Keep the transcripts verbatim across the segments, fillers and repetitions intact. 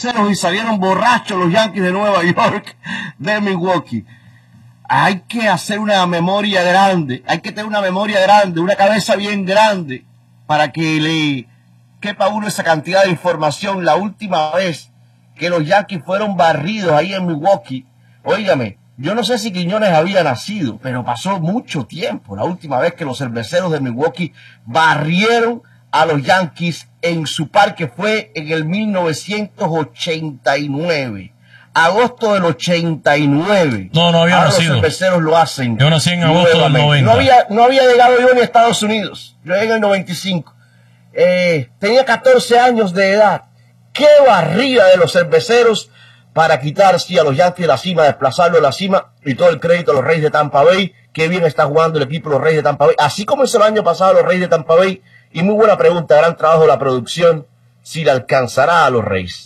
cerveceros y salieron borrachos los Yankees de Nueva York de Milwaukee. Hay que hacer una memoria grande, hay que tener una memoria grande, una cabeza bien grande para que le quepa a uno esa cantidad de información. La última vez que los Yankees fueron barridos ahí en Milwaukee, óigame, yo no sé si Quiñones había nacido, pero pasó mucho tiempo. La última vez que los cerveceros de Milwaukee barrieron a los Yankees en su parque fue en el mil novecientos ochenta y nueve. Agosto del ochenta y nueve. No, no había Ahora nacido. Los cerveceros lo hacen. Yo nací en agosto nuevamente. del noventa. No había, no había llegado yo ni a Estados Unidos. Yo llegué en el noventa y cinco. Eh, tenía catorce años de edad. ¡Qué barrida de los cerveceros para quitarse a los Yankees de la cima, desplazarlo de la cima! Y todo el crédito a los Reyes de Tampa Bay. Qué bien está jugando el equipo de los Reyes de Tampa Bay. Así como hizo el año pasado los Reyes de Tampa Bay. Y muy buena pregunta, gran trabajo de la producción. Si le alcanzará a los Reyes.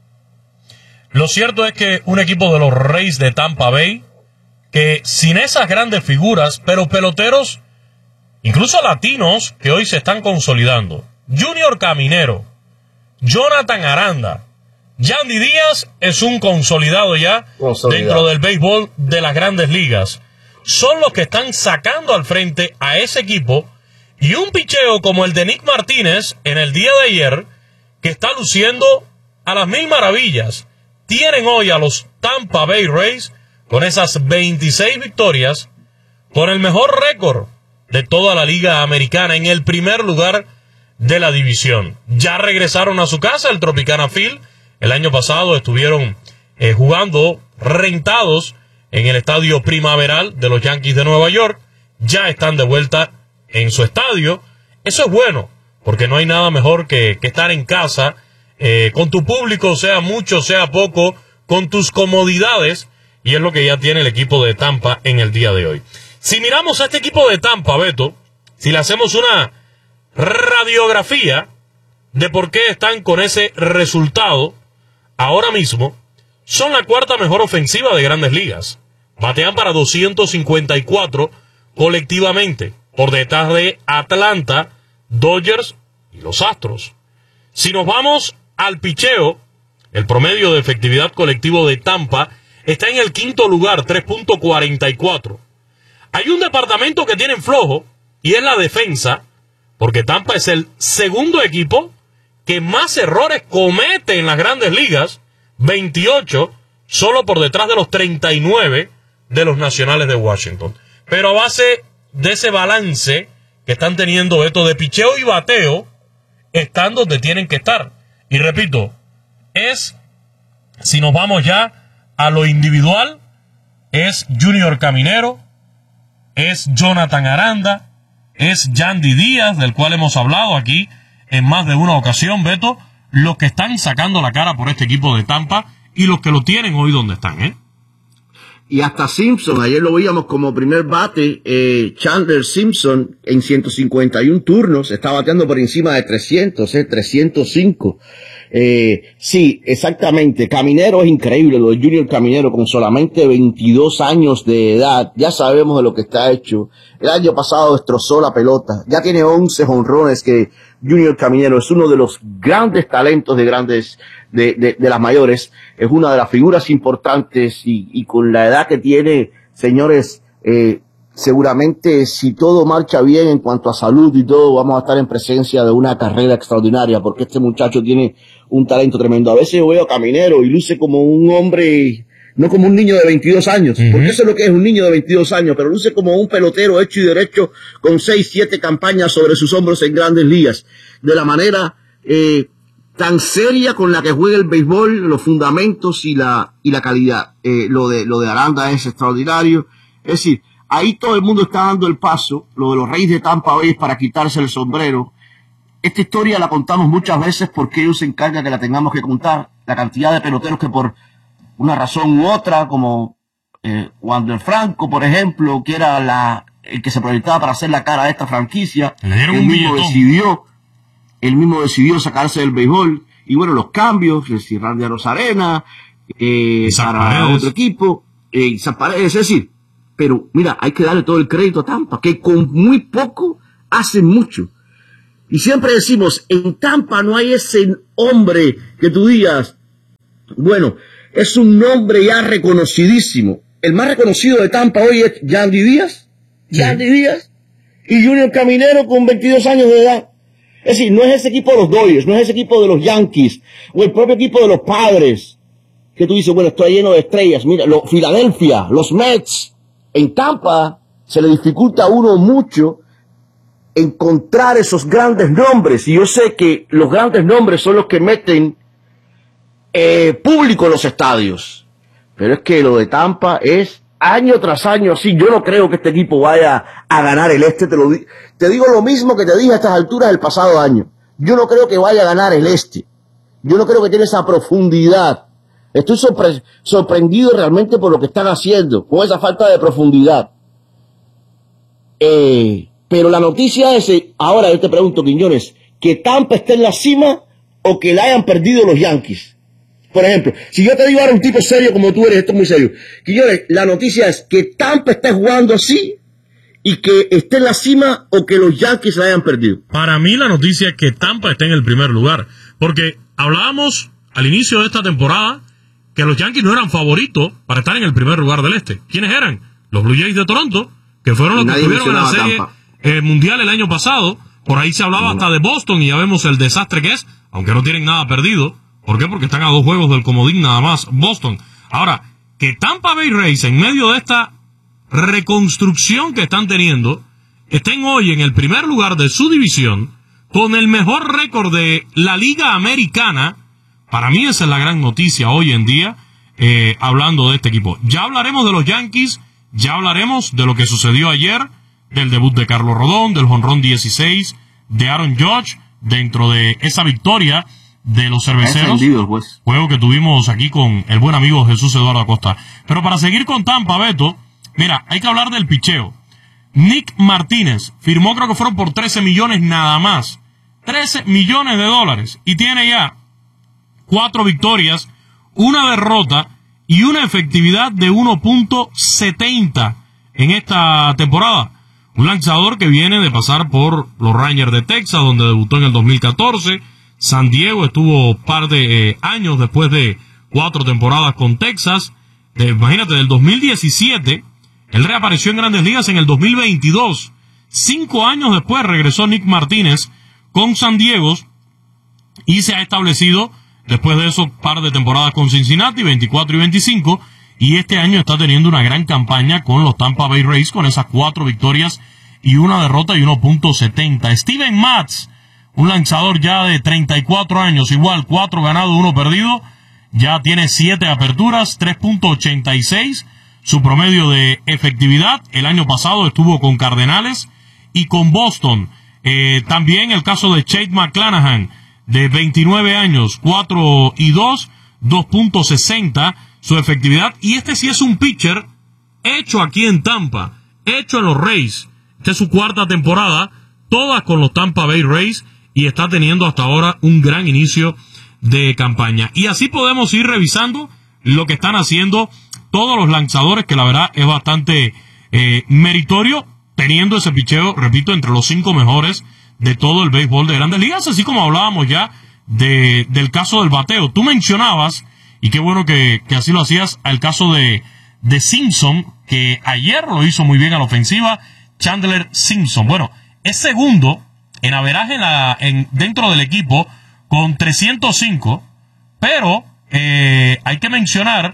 Lo cierto es que un equipo de los Reyes de Tampa Bay, que sin esas grandes figuras, pero peloteros, incluso latinos, que hoy se están consolidando. Junior Caminero, Jonathan Aranda, Yandy Díaz es un consolidado ya consolidado dentro del béisbol de las grandes ligas. Son los que están sacando al frente a ese equipo, y un picheo como el de Nick Martínez en el día de ayer, que está luciendo a las mil maravillas. Tienen hoy a los Tampa Bay Rays con esas veintiséis victorias, con el mejor récord de toda la liga americana, en el primer lugar de la división. Ya regresaron a su casa, el Tropicana Field. El año pasado estuvieron eh, jugando rentados en el estadio primaveral de los Yankees de Nueva York. Ya están de vuelta en su estadio. Eso es bueno, porque no hay nada mejor que, que estar en casa, eh, con tu público, sea mucho, sea poco, con tus comodidades, y es lo que ya tiene el equipo de Tampa en el día de hoy. Si miramos a este equipo de Tampa, Beto, si le hacemos una radiografía de por qué están con ese resultado ahora mismo, son la cuarta mejor ofensiva de Grandes Ligas. Batean para doscientos cincuenta y cuatro colectivamente, por detrás de Atlanta, Dodgers y los Astros. Si nos vamos al picheo, el promedio de efectividad colectivo de Tampa está en el quinto lugar, tres punto cuarenta y cuatro. Hay un departamento que tienen flojo, y es la defensa, porque Tampa es el segundo equipo que más errores comete en las Grandes Ligas, veintiocho, solo por detrás de los treinta y nueve de los Nacionales de Washington. Pero a base de ese balance que están teniendo esto de picheo y bateo, están donde tienen que estar. Y repito, es, si nos vamos ya a lo individual, es Junior Caminero, es Jonathan Aranda, es Yandy Díaz, del cual hemos hablado aquí en más de una ocasión, Beto, los que están sacando la cara por este equipo de Tampa y los que lo tienen hoy donde están, ¿eh? Y hasta Simpson, ayer lo veíamos como primer bate, eh, Chandler Simpson en ciento cincuenta y uno turnos, está bateando por encima de trescientos, eh, trescientos cinco. Eh, sí, exactamente, Caminero es increíble, lo de Junior Caminero con solamente veintidós años de edad, ya sabemos de lo que está hecho. El año pasado destrozó la pelota, ya tiene once jonrones, que Junior Caminero es uno de los grandes talentos de grandes, de, de, de las mayores, es una de las figuras importantes, y, y con la edad que tiene, señores, eh, seguramente si todo marcha bien en cuanto a salud y todo, vamos a estar en presencia de una carrera extraordinaria, porque este muchacho tiene un talento tremendo. A veces yo veo a Caminero y luce como un hombre, no como un niño de veintidós años, uh-huh. porque eso es lo que es un niño de veintidós años, pero luce como un pelotero hecho y derecho con seis, siete campañas sobre sus hombros en Grandes Ligas, de la manera eh, tan seria con la que juega el béisbol, los fundamentos y la y la calidad. Eh, lo de lo de Aranda es extraordinario. Es decir, ahí todo el mundo está dando el paso. Lo de los Reyes de Tampa Bay es para quitarse el sombrero. Esta historia la contamos muchas veces porque ellos se encargan que la tengamos que contar. La cantidad de peloteros que por una razón u otra, como eh, Wander Franco, por ejemplo, que era la el que se proyectaba para hacer la cara de esta franquicia, él mismo decidió, él mismo decidió sacarse del béisbol. Y bueno, los cambios, es decir, Randy Arozarena, eh, para otro equipo, eh, es decir, pero mira, hay que darle todo el crédito a Tampa, que con muy poco hacen mucho. Y siempre decimos, en Tampa no hay ese hombre que tú digas, Bueno, es un nombre ya reconocidísimo. El más reconocido de Tampa hoy es Yandy Díaz. Sí. Yandy Díaz. Y Junior Caminero con veintidós años de edad. Es decir, no es ese equipo de los Dodgers, no es ese equipo de los Yankees, o el propio equipo de los Padres, que tú dices, bueno, está lleno de estrellas. Mira, lo, Filadelfia, los Mets. En Tampa se le dificulta a uno mucho encontrar esos grandes nombres. Y yo sé que los grandes nombres son los que meten eh, público en los estadios. Pero es que lo de Tampa es año tras año así. Yo no creo que este equipo vaya a ganar el este. Te, lo di te digo lo mismo que te dije a estas alturas del pasado año. Yo no creo que vaya a ganar el este. Yo no creo que tiene esa profundidad. Estoy sorpre sorprendido realmente por lo que están haciendo, con esa falta de profundidad. Eh, pero la noticia es, ahora yo te pregunto, Quiñones, que Tampa esté en la cima o que la hayan perdido los Yankees. Por ejemplo, si yo te digo ahora un tipo serio como tú eres, esto es muy serio. Quiñones, la noticia es que Tampa esté jugando así y que esté en la cima o que los Yankees la hayan perdido. Para mí la noticia es que Tampa esté en el primer lugar, porque hablábamos al inicio de esta temporada que los Yankees no eran favoritos para estar en el primer lugar del este. ¿Quiénes eran? Los Blue Jays de Toronto, que fueron los que estuvieron en la serie eh, mundial el año pasado. Por ahí se hablaba hasta de Boston y ya vemos el desastre que es, aunque no tienen nada perdido. ¿Por qué? Porque están a dos juegos del comodín nada más Boston. Ahora, que Tampa Bay Rays, en medio de esta reconstrucción que están teniendo, estén hoy en el primer lugar de su división, con el mejor récord de la Liga Americana. Para mí esa es la gran noticia hoy en día, eh, hablando de este equipo. Ya hablaremos de los Yankees, ya hablaremos de lo que sucedió ayer, del debut de Carlos Rodón, del jonrón dieciséis de Aaron Judge, dentro de esa victoria de los cerveceros, pues. Juego que tuvimos aquí con el buen amigo Jesús Eduardo Acosta. Pero para seguir con Tampa, Beto, mira, hay que hablar del picheo. Nick Martínez firmó, creo que fueron por trece millones nada más. trece millones de dólares. Y tiene ya cuatro victorias, una derrota y una efectividad de uno punto setenta en esta temporada. Un lanzador que viene de pasar por los Rangers de Texas, donde debutó en el dos mil catorce. San Diego estuvo un par de eh, años después de cuatro temporadas con Texas. De, imagínate, del dos mil diecisiete, él reapareció en Grandes Ligas en el dos mil veintidós. Cinco años después regresó Nick Martínez con San Diego y se ha establecido después de esos par de temporadas con Cincinnati, veinticuatro y veinticinco, y este año está teniendo una gran campaña con los Tampa Bay Rays, con esas cuatro victorias y una derrota y uno punto setenta. Steven Matz, un lanzador ya de treinta y cuatro años, igual, cuatro ganados, uno perdido, ya tiene siete aperturas, tres punto ochenta y seis, su promedio de efectividad. El año pasado estuvo con Cardenales y con Boston. Eh, también el caso de Chase McClanahan, de veintinueve años, cuatro y dos, dos punto sesenta su efectividad. Y este sí es un pitcher hecho aquí en Tampa, hecho en los Rays. Esta es su cuarta temporada, todas con los Tampa Bay Rays, y está teniendo hasta ahora un gran inicio de campaña. Y así podemos ir revisando lo que están haciendo todos los lanzadores, que la verdad es bastante eh, meritorio, teniendo ese picheo, repito, entre los cinco mejores de todo el béisbol de Grandes Ligas, así como hablábamos ya de, del caso del bateo. Tú mencionabas, y qué bueno que, que así lo hacías, el caso de, de Simpson, que ayer lo hizo muy bien a la ofensiva, Chandler Simpson. Bueno, es segundo en averaje en la, en, dentro del equipo con trescientos cinco, pero eh, hay que mencionar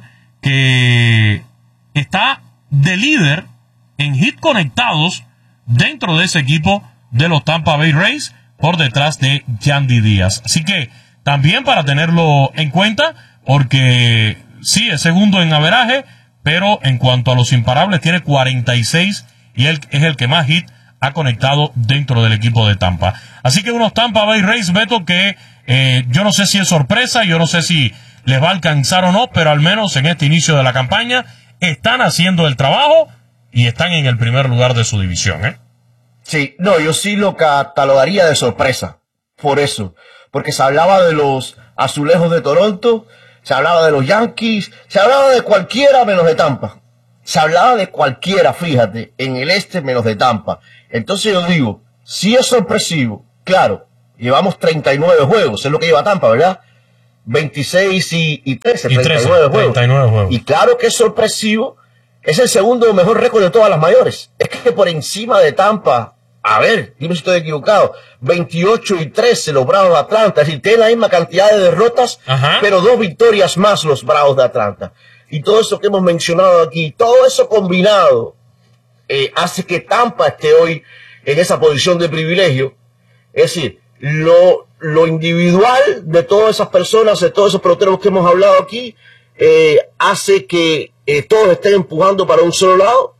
que está de líder en hit conectados dentro de ese equipo de los Tampa Bay Rays, por detrás de Yandy Díaz. Así que también para tenerlo en cuenta, porque sí es segundo en averaje, pero en cuanto a los imparables tiene cuarenta y seis y él es el que más hit ha conectado dentro del equipo de Tampa. Así que unos Tampa Bay Rays, Beto, que eh, yo no sé si es sorpresa, yo no sé si les va a alcanzar o no, pero al menos en este inicio de la campaña están haciendo el trabajo y están en el primer lugar de su división, ¿eh? Sí, no, yo sí lo catalogaría de sorpresa, por eso, porque se hablaba de los Azulejos de Toronto, se hablaba de los Yankees, se hablaba de cualquiera menos de Tampa, se hablaba de cualquiera, fíjate, en el este menos de Tampa. Entonces yo digo, sí es sorpresivo, claro, llevamos treinta y nueve juegos, es lo que lleva Tampa, ¿verdad? veintiséis y, y trece, y treinta y nueve juegos. treinta y nueve juegos. Y claro que es sorpresivo, es el segundo mejor récord de todas las mayores. Es que por encima de Tampa, a ver, dime si estoy equivocado, veintiocho y trece los Bravos de Atlanta, es decir, tienen la misma cantidad de derrotas, Ajá. pero dos victorias más los Bravos de Atlanta. Y todo eso que hemos mencionado aquí, todo eso combinado, eh, hace que Tampa esté hoy en esa posición de privilegio. Es decir, lo, lo individual de todas esas personas, de todos esos peloteros que hemos hablado aquí, eh, hace que eh, todos estén empujando para un solo lado,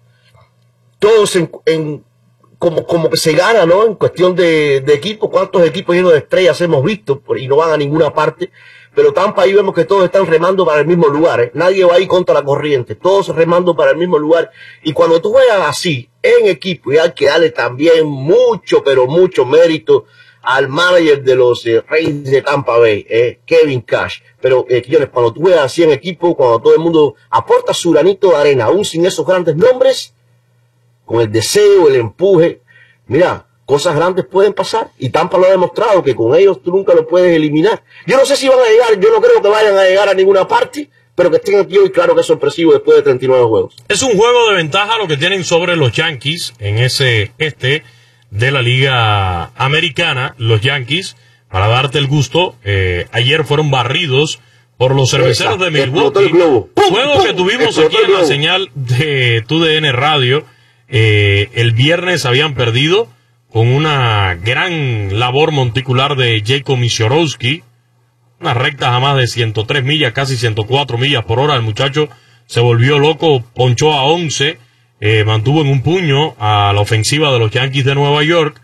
todos en, en como, como que se gana, ¿no? En cuestión de, de equipo, cuántos equipos llenos de estrellas hemos visto y no van a ninguna parte, pero Tampa ahí vemos que todos están remando para el mismo lugar, ¿eh? Nadie va ahí contra la corriente, todos remando para el mismo lugar, y cuando tú juegas así, en equipo, y hay que darle también mucho, pero mucho mérito al manager de los eh, Rays de Tampa Bay, eh, Kevin Cash. Pero, eh, cuando tú juegas así en equipo, cuando todo el mundo aporta su granito de arena, aún sin esos grandes nombres, con el deseo, el empuje, mira, cosas grandes pueden pasar, y Tampa lo ha demostrado, que con ellos tú nunca lo puedes eliminar. Yo no sé si van a llegar, yo no creo que vayan a llegar a ninguna parte, pero que estén aquí hoy, claro que es sorpresivo después de treinta y nueve juegos. Es un juego de ventaja lo que tienen sobre los Yankees en ese este de la Liga Americana. Los Yankees, para darte el gusto, eh, ayer fueron barridos por los cerveceros Esa, de Milwaukee. Juego que tuvimos aquí en la señal de T U D N Radio. Eh, el viernes habían perdido con una gran labor monticular de Jacob Misiorowski, una recta a más de ciento tres millas, casi ciento cuatro millas por hora. El muchacho se volvió loco, ponchó a once, eh, mantuvo en un puño a la ofensiva de los Yankees de Nueva York,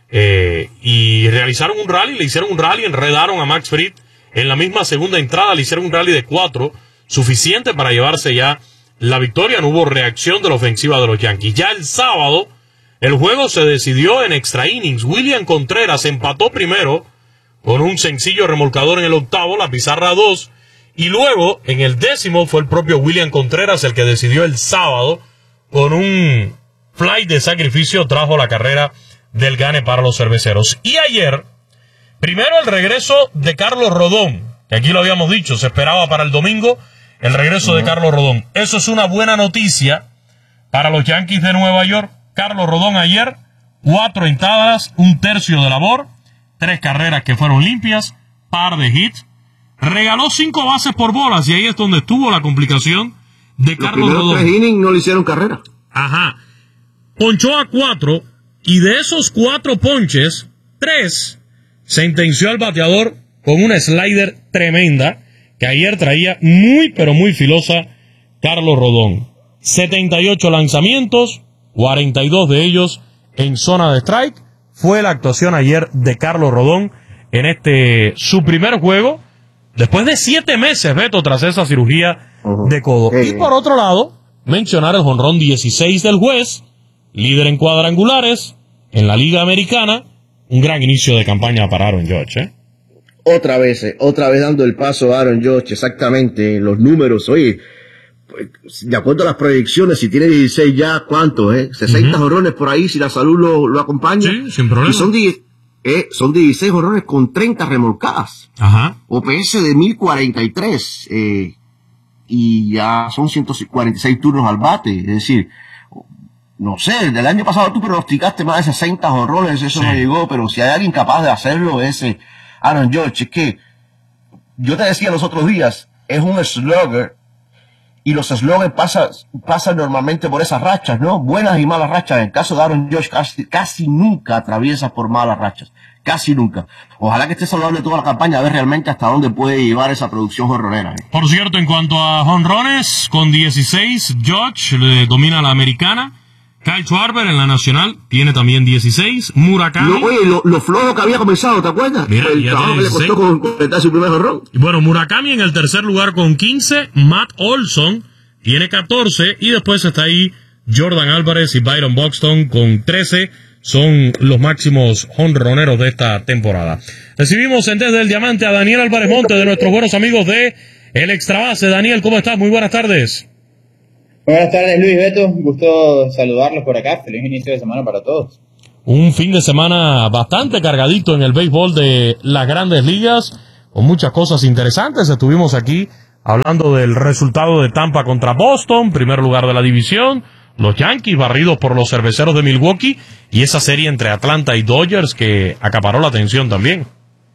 eh, y realizaron un rally, le hicieron un rally, enredaron a Max Fried en la misma segunda entrada, le hicieron un rally de cuatro, suficiente para llevarse ya la victoria. No hubo reacción de la ofensiva de los Yankees. Ya el sábado, el juego se decidió en extra innings. William Contreras empató primero con un sencillo remolcador en el octavo, la pizarra dos, y luego en el décimo fue el propio William Contreras el que decidió el sábado con un fly de sacrificio, trajo la carrera del gane para los cerveceros. Y ayer, primero el regreso de Carlos Rodón, que aquí lo habíamos dicho, se esperaba para el domingo el regreso uh-huh. de Carlos Rodón. Eso es una buena noticia para los Yankees de Nueva York. Carlos Rodón ayer, cuatro entradas, un tercio de labor, tres carreras que fueron limpias, par de hits, regaló cinco bases por bolas, y ahí es donde estuvo la complicación de Carlos Rodón. Los primeros tres innings no le hicieron carrera. Ajá. Ponchó a cuatro, y de esos cuatro ponches, tres sentenció al bateador con una slider tremenda, que ayer traía muy, pero muy filosa Carlos Rodón. setenta y ocho lanzamientos, cuarenta y dos de ellos en zona de strike. Fue la actuación ayer de Carlos Rodón en este, su primer juego, después de siete meses, Beto, tras esa cirugía uh-huh. de codo. Sí. Y por otro lado, mencionar el jonrón dieciséis del juez, líder en cuadrangulares en la Liga Americana. Un gran inicio de campaña para Aaron Judge, ¿eh? Otra vez, eh, otra vez dando el paso a Aaron Judge, exactamente, los números, oye, de acuerdo a las proyecciones, si tiene dieciséis ya, ¿cuántos, eh? sesenta uh-huh. jonrones por ahí, si la salud lo, lo acompaña. Sí, sin problema. Y son, die, eh, son dieciséis jonrones con treinta remolcadas. Ajá. O P S de mil cuarenta y tres, eh, y ya son ciento cuarenta y seis turnos al bate, es decir, no sé, del año pasado tú pronosticaste más de sesenta jonrones, eso sí. no llegó, pero si hay alguien capaz de hacerlo, ese Aaron Judge. Es que, yo te decía los otros días, es un slugger, y los sluggers pasan, pasan normalmente por esas rachas, ¿no? Buenas y malas rachas. En el caso de Aaron Judge, casi, casi nunca atraviesa por malas rachas. Casi nunca. Ojalá que esté saludable toda la campaña, a ver realmente hasta dónde puede llevar esa producción jonronera, ¿eh? Por cierto, en cuanto a jonrones, con dieciséis, Judge le domina la americana. Kyle Schwarber en la nacional tiene también dieciséis. Murakami. No, oye, lo, lo flojo que había comenzado, ¿te acuerdas? Mira, el trabajo que le costó completar su primer jonrón. Bueno, Murakami en el tercer lugar con quince. Matt Olson tiene catorce. Y después está ahí Jordan Álvarez y Byron Buxton con trece. Son los máximos jonroneros de esta temporada. Recibimos en Desde el Diamante a Daniel Álvarez Monte, de nuestros buenos amigos de El Extra Base. Daniel, ¿cómo estás? Muy buenas tardes. Buenas tardes, Luis, Beto. Gusto saludarlos por acá. Feliz inicio de semana para todos. Un fin de semana bastante cargadito en el béisbol de las Grandes Ligas, con muchas cosas interesantes. Estuvimos aquí hablando del resultado de Tampa contra Boston, primer lugar de la división, los Yankees barridos por los Cerveceros de Milwaukee, y esa serie entre Atlanta y Dodgers que acaparó la atención también.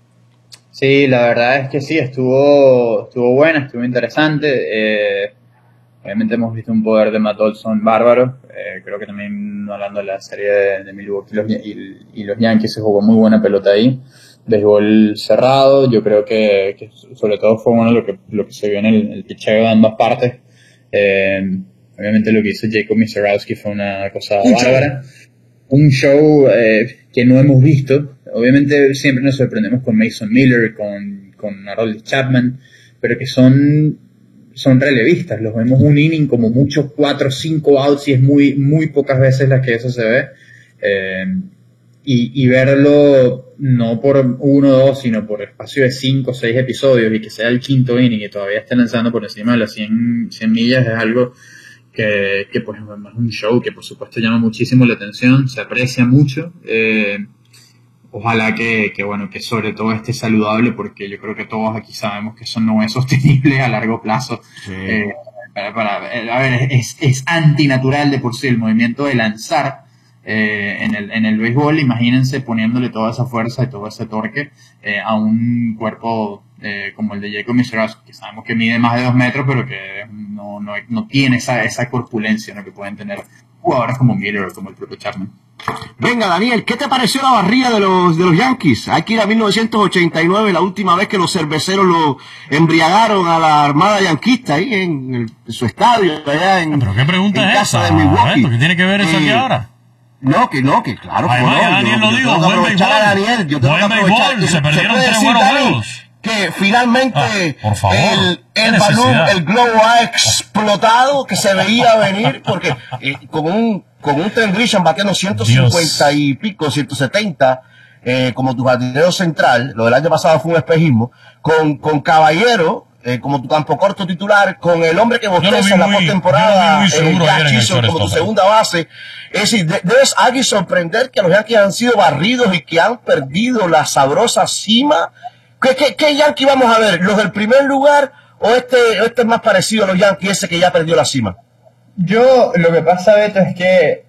Sí, la verdad es que sí, estuvo estuvo buena, estuvo interesante. Eh, obviamente hemos visto un poder de Matt Olson bárbaro. Eh, creo que también, hablando de la serie de, de Milwaukee los, y, y los Yankees, se jugó muy buena pelota ahí. Béisbol cerrado, yo creo que, que sobre todo fue bueno lo que, lo que se vio en el, el picheo de ambas partes. Eh, obviamente lo que hizo Jacob Misiorowski fue una cosa un bárbara. Show. Un show eh, que no hemos visto. Obviamente siempre nos sorprendemos con Mason Miller, con, con Harold Chapman, pero que son, son relevistas. Los vemos un inning como mucho cuatro o cinco outs y es muy, muy pocas veces las que eso se ve. Eh, y, y verlo no por uno o dos, sino por espacio de cinco o seis episodios y que sea el quinto inning y todavía esté lanzando por encima de las cien, cien millas es algo que, que pues, es un show que por supuesto llama muchísimo la atención, se aprecia mucho. Eh, ojalá que, que, bueno, que sobre todo esté saludable, porque yo creo que todos aquí sabemos que eso no es sostenible a largo plazo. Sí. Eh, para, para, a ver, es, es antinatural de por sí el movimiento de lanzar eh, en, el, en el béisbol. Imagínense poniéndole toda esa fuerza y todo ese torque eh, a un cuerpo eh, como el de Jacob Misiorowski, que sabemos que mide más de dos metros, pero que no, no, no tiene esa, esa corpulencia, ¿no?, que pueden tener jugadores como Miller o como el propio Chapman. Venga, Daniel, ¿qué te pareció la barrida de los de los Yankees? Hay que ir a mil novecientos ochenta y nueve, la última vez que los cerveceros lo embriagaron a la armada yanquista ahí en, el, en su estadio, allá en, ¿Pero qué pregunta en es casa esa, de Milwaukee. ¿Qué tiene que ver eso eh, aquí ahora? No, que no, que claro. Además, no, ya Daniel yo, lo yo digo, tengo que buen aprovechar a Daniel, yo tengo buen que aprovechar. béisbol, se perdieron puede tres decir, buenos Dani, juegos. Que finalmente ah, por favor, el, el balón, el globo ha explotado, que se veía venir, porque eh, con un con un Trent Grisham bateando ciento cincuenta Dios. Y pico, ciento setenta, eh, como tu jardinero central, lo del año pasado fue un espejismo, con, con Caballero, eh, como tu campo corto titular, con el hombre que bosteza en la postemporada, eh, Jack Chisholm como tu segunda base. Es decir, de, debes alguien sorprender que los Yankees han sido barridos y que han perdido la sabrosa cima. ¿Qué, qué, qué Yankee vamos a ver? ¿Los del primer lugar o este, este es más parecido a los Yankees, ese que ya perdió la cima? Yo, lo que pasa, Beto, es que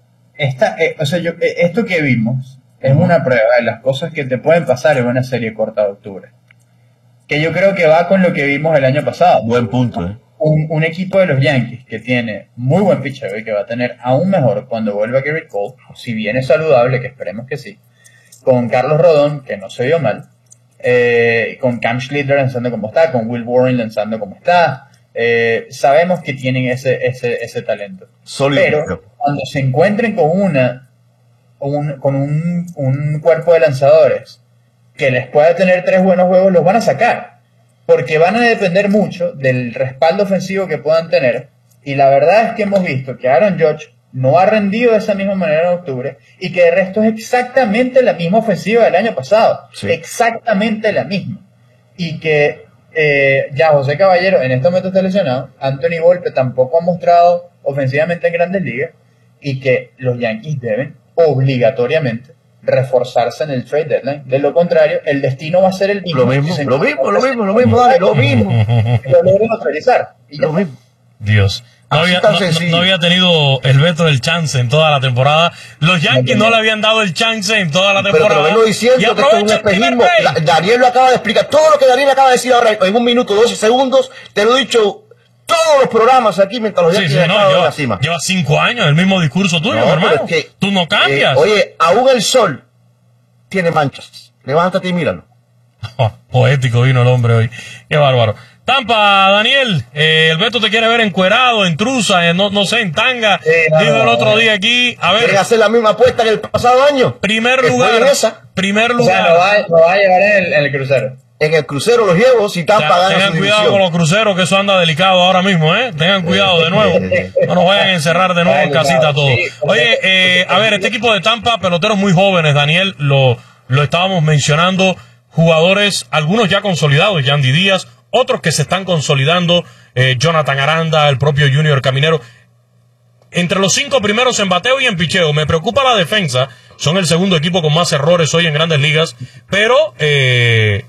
esta, eh, o sea, yo, eh, esto que vimos es uh-huh. una prueba de las cosas que te pueden pasar en una serie corta de octubre. Que yo creo que va con lo que vimos el año pasado. Buen punto, ¿eh? Un, un equipo de los Yankees que tiene muy buen pitcher y que va a tener aún mejor cuando vuelva Gerrit Cole, si viene saludable, que esperemos que sí, con Carlos Rodón, que no se vio mal, eh, con Cam Schlitter lanzando como está, con Will Warren lanzando como está. Eh, sabemos que tienen ese, ese, ese talento. Sólido. Pero cuando se encuentren con una un, con un, un cuerpo de lanzadores que les pueda tener tres buenos juegos, los van a sacar, porque van a depender mucho del respaldo ofensivo que puedan tener. Y la verdad es que hemos visto que Aaron Judge no ha rendido de esa misma manera en octubre, y que de resto es exactamente la misma ofensiva del año pasado. Sí. Exactamente la misma. Y que Eh, ya José Caballero en este momento está lesionado, Anthony Volpe tampoco ha mostrado ofensivamente en Grandes Ligas, y que los Yankees deben obligatoriamente reforzarse en el trade deadline. De lo contrario, el destino va a ser el mismo. Lo mismo, lo mismo, lo mismo, lo mismo, dale, lo mismo. Lo logren neutralizar. Y lo mismo. Dios. No había, no, no había tenido el Beto el chance en toda la temporada. Los Yankees no, no le habían dado el chance en toda la temporada. Pero te lo vengo diciendo que esto es un espejismo. La, Daniel lo acaba de explicar. Todo lo que Daniel acaba de decir ahora en un minuto, doce segundos, te lo he dicho todos los programas aquí mientras los Yankees sí, sí, no, en la cima. Lleva cinco años el mismo discurso tuyo, no, hermano. Es que, tú no cambias. Eh, oye, aún el sol tiene manchas. Levántate y míralo. Oh, poético vino el hombre hoy. Qué bárbaro. Tampa, Daniel, eh, el Beto te quiere ver encuerado, en trusa, en, no, no sé, en tanga. Sí, no, dijo el otro día aquí, a ver. ¿Quieren hacer la misma apuesta que el pasado año? Primer lugar, primer lugar. O sea, lo va, lo va a llevar en el, en el crucero. En el crucero los llevo si Tampa gana su división. Tengan cuidado con los cruceros, que eso anda delicado ahora mismo, ¿eh? Tengan cuidado de nuevo. No nos vayan a encerrar de nuevo en casita todos. Oye, eh, a ver, este equipo de Tampa, peloteros muy jóvenes, Daniel, lo, lo estábamos mencionando, jugadores, algunos ya consolidados, Yandy Díaz, otros que se están consolidando, eh, Jonathan Aranda, el propio Junior Caminero. Entre los cinco primeros en bateo y en picheo. Me preocupa la defensa. Son el segundo equipo con más errores hoy en Grandes Ligas. Pero, eh,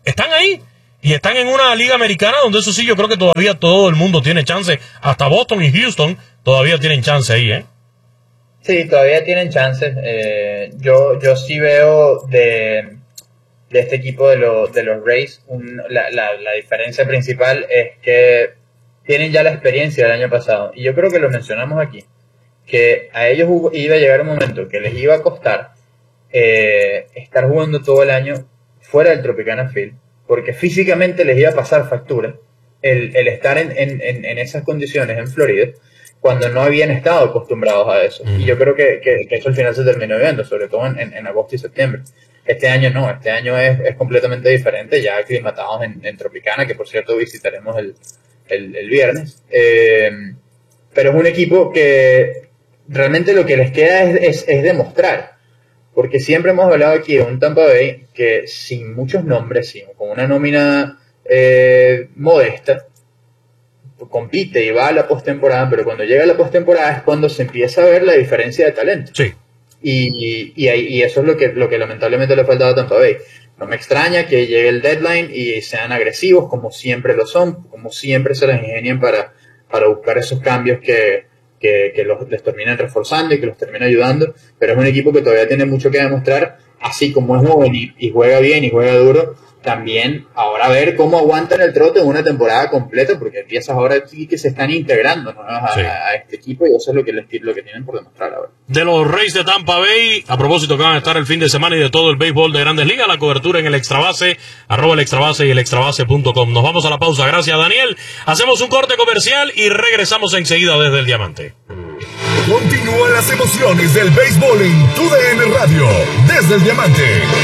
están ahí. Y están en una liga americana donde eso sí, yo creo que todavía todo el mundo tiene chance. Hasta Boston y Houston todavía tienen chance ahí, ¿eh? Sí, todavía tienen chances. Eh, yo, yo sí veo de, de este equipo de, lo, de los Rays, un, la, la, la diferencia principal es que tienen ya la experiencia del año pasado. Y yo creo que lo mencionamos aquí, que a ellos iba a llegar un momento que les iba a costar eh, estar jugando todo el año fuera del Tropicana Field, porque físicamente les iba a pasar factura el, el estar en, en, en, en esas condiciones en Florida, cuando no habían estado acostumbrados a eso. Mm. Y yo creo que, que, que eso al final se terminó viendo, sobre todo en, en, en agosto y septiembre. Este año no, este año es, es completamente diferente, ya aclimatados en, en Tropicana, que por cierto visitaremos el, el, el viernes. Eh, pero es un equipo que realmente lo que les queda es, es, es demostrar. Porque siempre hemos hablado aquí de un Tampa Bay que sin muchos nombres, sin, con una nómina eh, modesta, compite y va a la postemporada, pero cuando llega a la postemporada es cuando se empieza a ver la diferencia de talento. Sí. Y, y, y eso es lo que, lo que lamentablemente le ha faltado a Tampa Bay. No me extraña que llegue el deadline y sean agresivos, como siempre lo son, como siempre se las ingenian para, para buscar esos cambios que, que, que los, les terminan reforzando y que los terminan ayudando, pero es un equipo que todavía tiene mucho que demostrar, así como es joven y, y juega bien y juega duro. También ahora a ver cómo aguantan el trote en una temporada completa, porque empiezas ahora sí que se están integrando, ¿no? a, sí. a, a este equipo, y eso es lo que, les, lo que tienen por demostrar ahora. De los Rays de Tampa Bay, a propósito que van a estar el fin de semana y de todo el béisbol de Grandes Ligas, la cobertura en el Extrabase, arroba el Extrabase y el extrabase punto com. Nos vamos a la pausa, gracias Daniel. Hacemos un corte comercial y regresamos enseguida desde el Diamante. Continúan las emociones del béisbol en Tu D N Radio, desde el Diamante.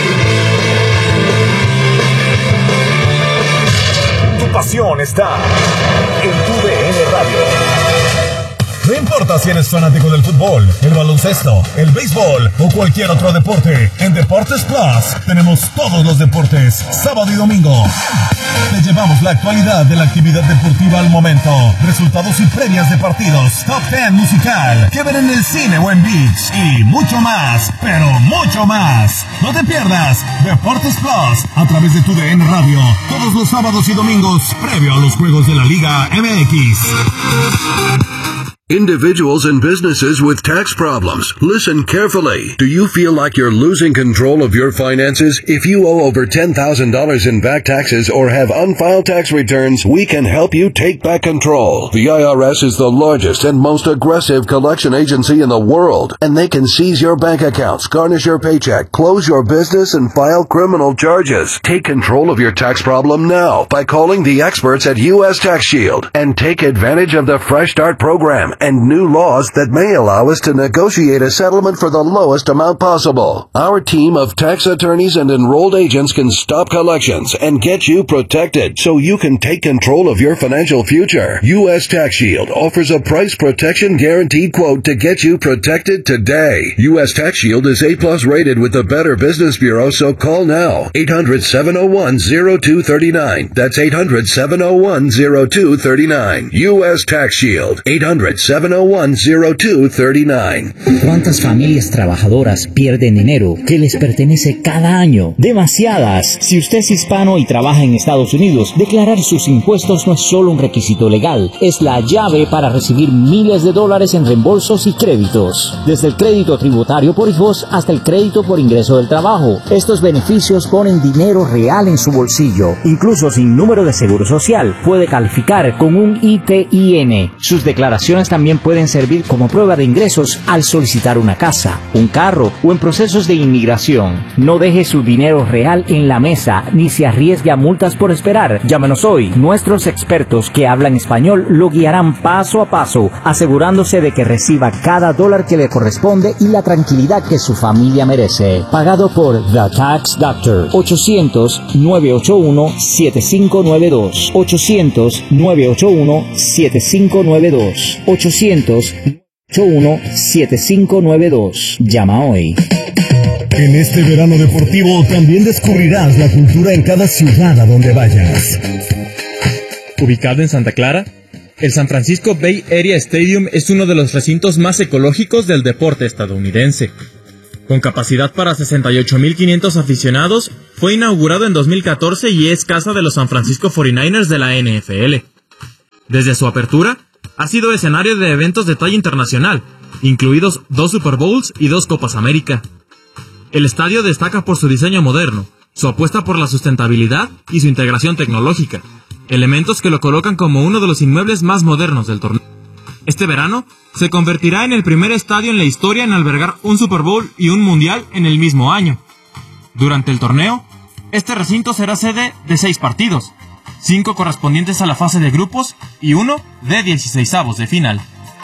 Tu pasión está en Tu D N Radio. No importa si eres fanático del fútbol, el baloncesto, el béisbol o cualquier otro deporte, en Deportes Plus tenemos todos los deportes, sábado y domingo. Te llevamos la actualidad de la actividad deportiva al momento, resultados y previas de partidos, top ten musical, que ver en el cine o en Beach, y mucho más, pero mucho más. No te pierdas Deportes Plus a través de Tu D N Radio, todos los sábados y domingos, previo a los juegos de la Liga M X. Individuals and businesses with tax problems. Listen carefully. Do you feel like you're losing control of your finances? If you owe over ten thousand dollars in back taxes or have unfiled tax returns, we can help you take back control. The I R S is the largest and most aggressive collection agency in the world, and they can seize your bank accounts, garnish your paycheck, close your business, and file criminal charges. Take control of your tax problem now by calling the experts at U S Tax Shield and take advantage of the Fresh Start program and new laws that may allow us to negotiate a settlement for the lowest amount possible. Our team of tax attorneys and enrolled agents can stop collections and get you protected so you can take control of your financial future. U S Tax Shield offers a price protection guaranteed quote to get you protected today. U S Tax Shield is A plus rated with the Better Business Bureau, so call now. eight hundred, seven oh one, oh two three nine. That's eight hundred, seven oh one, oh two three nine. U S Tax Shield. eight hundred, seven oh one, oh two three nine. ¿Cuántas familias trabajadoras pierden dinero que les pertenece cada año? Demasiadas. Si usted es hispano y trabaja en Estados Unidos, declarar sus impuestos no es solo un requisito legal, es la llave para recibir miles de dólares en reembolsos y créditos. Desde el crédito tributario por hijos hasta el crédito por ingreso del trabajo. Estos beneficios ponen dinero real en su bolsillo. Incluso sin número de seguro social, puede calificar con un I T I N. Sus declaraciones también pueden servir como prueba de ingresos al solicitar una casa, un carro o en procesos de inmigración. No deje su dinero real en la mesa ni se arriesgue a multas por esperar. Llámenos hoy. Nuestros expertos que hablan español lo guiarán paso a paso, asegurándose de que reciba cada dólar que le corresponde y la tranquilidad que su familia merece. Pagado por The Tax Doctor. ochocientos, nueve ocho uno, siete cinco nueve dos. ochocientos, nueve ocho uno, siete cinco nueve dos. ochocientos, nueve ocho uno, siete cinco nueve dos. Llama hoy. En este verano deportivo también descubrirás la cultura en cada ciudad a donde vayas. Ubicado en Santa Clara, el San Francisco Bay Area Stadium es uno de los recintos más ecológicos del deporte estadounidense. Con capacidad para sesenta y ocho mil quinientos aficionados, fue inaugurado en dos mil catorce y es casa de los San Francisco cuarenta y nueve ers de la N F L. Desde su apertura, ha sido escenario de eventos de talla internacional, incluidos dos Super Bowls y dos Copas América. El estadio destaca por su diseño moderno, su apuesta por la sustentabilidad y su integración tecnológica, elementos que lo colocan como uno de los inmuebles más modernos del torneo. Este verano, se convertirá en el primer estadio en la historia en albergar un Super Bowl y un Mundial en el mismo año. Durante el torneo, este recinto será sede de seis partidos, cinco correspondientes a la fase de grupos y uno de dieciseisavos de final.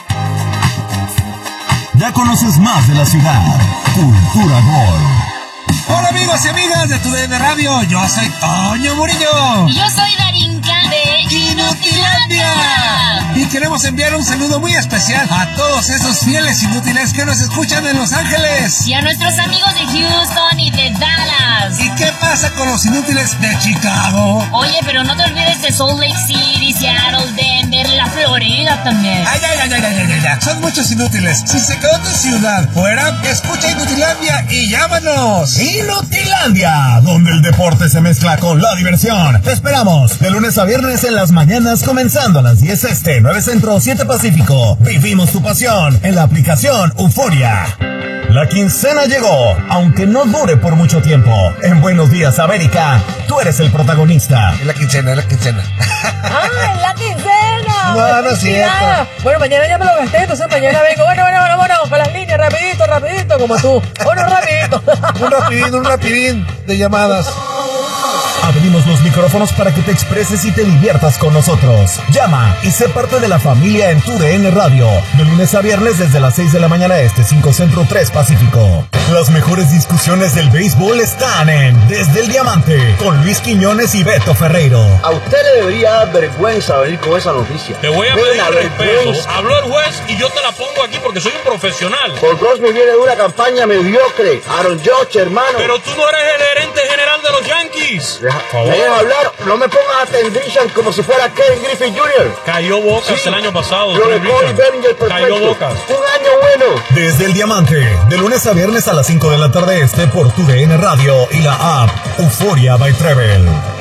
Ya conoces más de la ciudad. Cultura Gol. Hola amigos y amigas de Tu D N Radio, yo soy Toño Murillo. Y yo soy Darinka de Inutilandia. Y queremos enviar un saludo muy especial a todos esos fieles inútiles que nos escuchan en Los Ángeles. Y a nuestros amigos de Houston y de Dallas. ¿Y qué pasa con los inútiles de Chicago? Oye, pero no te olvides de Salt Lake City, Seattle, Denver, la Florida también. Ay, ay, ay, ay, ay, ay, ay. Son muchos inútiles. Si se quedó tu ciudad fuera, escucha Inutilandia y llámanos. Inutilandia, donde el deporte se mezcla con la diversión. Te esperamos de lunes a viernes en las mañanas, comenzando a las diez este, nueve centro, siete pacífico. Vivimos tu pasión en la aplicación Euforia. La quincena llegó, aunque no dure por mucho tiempo. En Buenos Días América, tú eres el protagonista. Es la quincena, es la quincena. ¡Ah, es la quincena! No, no es cierto. Bueno, mañana ya me lo gasté, entonces mañana vengo. Bueno, bueno, bueno, bueno, con las líneas, rapidito, rapidito, como tú. Bueno, rapidito. Un rapidín, un rapidín de llamadas. Abrimos los micrófonos para que te expreses y te diviertas con nosotros. Llama y sé parte de la familia en Tu D N Radio. De lunes a viernes desde las seis de la mañana este, cinco centro, tres pacífico. Las mejores discusiones del béisbol están en Desde el Diamante, con Luis Quiñones y Beto Ferreiro. A usted le debería dar vergüenza venir con esa noticia. Te voy a Buena pedir respeto. vergüenza. Habló el juez y yo te la pongo aquí porque soy un profesional. Paul Goldschmidt viene de una campaña mediocre. Aaron Judge, hermano. Pero tú no eres el gerente general de los Yankees. Deja, ¿me dejas hablar? No me pongas a Tendrishan como si fuera Ken Griffey junior Cayó Bocas Sí. el año pasado. Lo de Trey Cody Richard. Bellinger, perfecto. Cayó Bocas. Un año bueno. Desde el Diamante, de lunes a viernes a las cinco de la tarde este por Tu D N Radio y la app Euforia by Travel.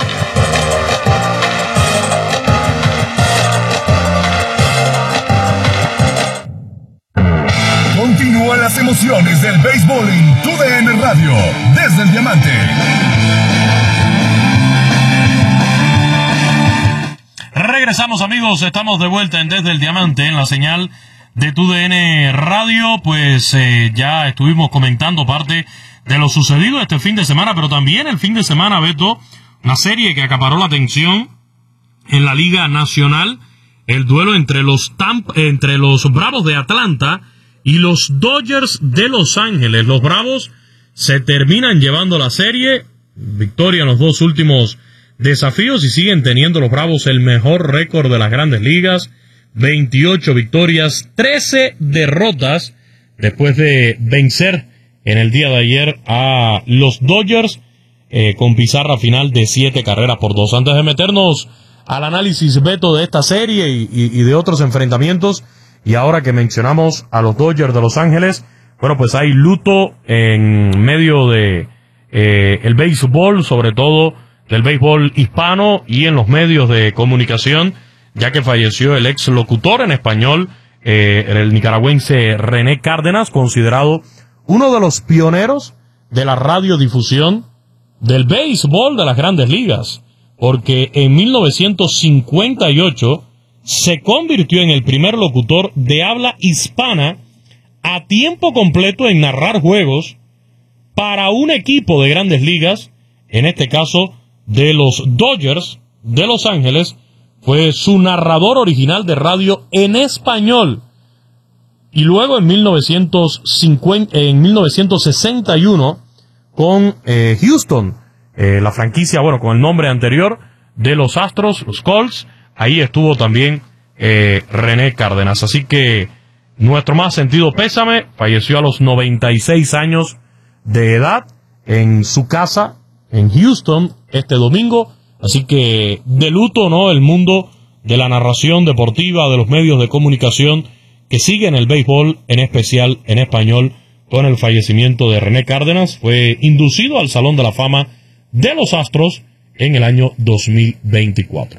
Continúan las emociones del béisbol en Tu D N Radio, desde el Diamante. Regresamos, amigos, estamos de vuelta en Desde el Diamante, en la señal de Tu D N Radio. Pues eh, ya estuvimos comentando parte de lo sucedido este fin de semana, pero también el fin de semana, Beto, una serie que acaparó la atención en la Liga Nacional, el duelo entre los Tampa, entre los Bravos de Atlanta y los Dodgers de Los Ángeles. Los Bravos se terminan llevando la serie, victoria en los dos últimos desafíos y siguen teniendo los Bravos el mejor récord de las Grandes Ligas, veintiocho victorias, trece derrotas, después de vencer en el día de ayer a los Dodgers eh, con pizarra final de siete carreras por dos. Antes de meternos al análisis, Beto, de esta serie y, y, y de otros enfrentamientos, y ahora que mencionamos a los Dodgers de Los Ángeles, bueno, pues hay luto en medio de eh, el béisbol, sobre todo del béisbol hispano y en los medios de comunicación, ya que falleció el ex locutor en español, eh, el nicaragüense René Cárdenas, considerado uno de los pioneros de la radiodifusión del béisbol de las Grandes Ligas, porque en mil novecientos cincuenta y ocho se convirtió en el primer locutor de habla hispana a tiempo completo en narrar juegos para un equipo de Grandes Ligas, en este caso de los Dodgers de Los Ángeles. Fue su narrador original de radio en español. Y luego en mil novecientos cincuenta, en mil novecientos sesenta y uno con eh, Houston, eh, la franquicia, bueno, con el nombre anterior de los Astros, los Colts, ahí estuvo también eh, René Cárdenas. Así que nuestro más sentido pésame, falleció a los noventa y seis años de edad en su casa en Houston este domingo. Así que de luto, ¿no?, el mundo de la narración deportiva, de los medios de comunicación que siguen el béisbol, en especial en español, con el fallecimiento de René Cárdenas, fue inducido al Salón de la Fama de los Astros en el año dos mil veinticuatro.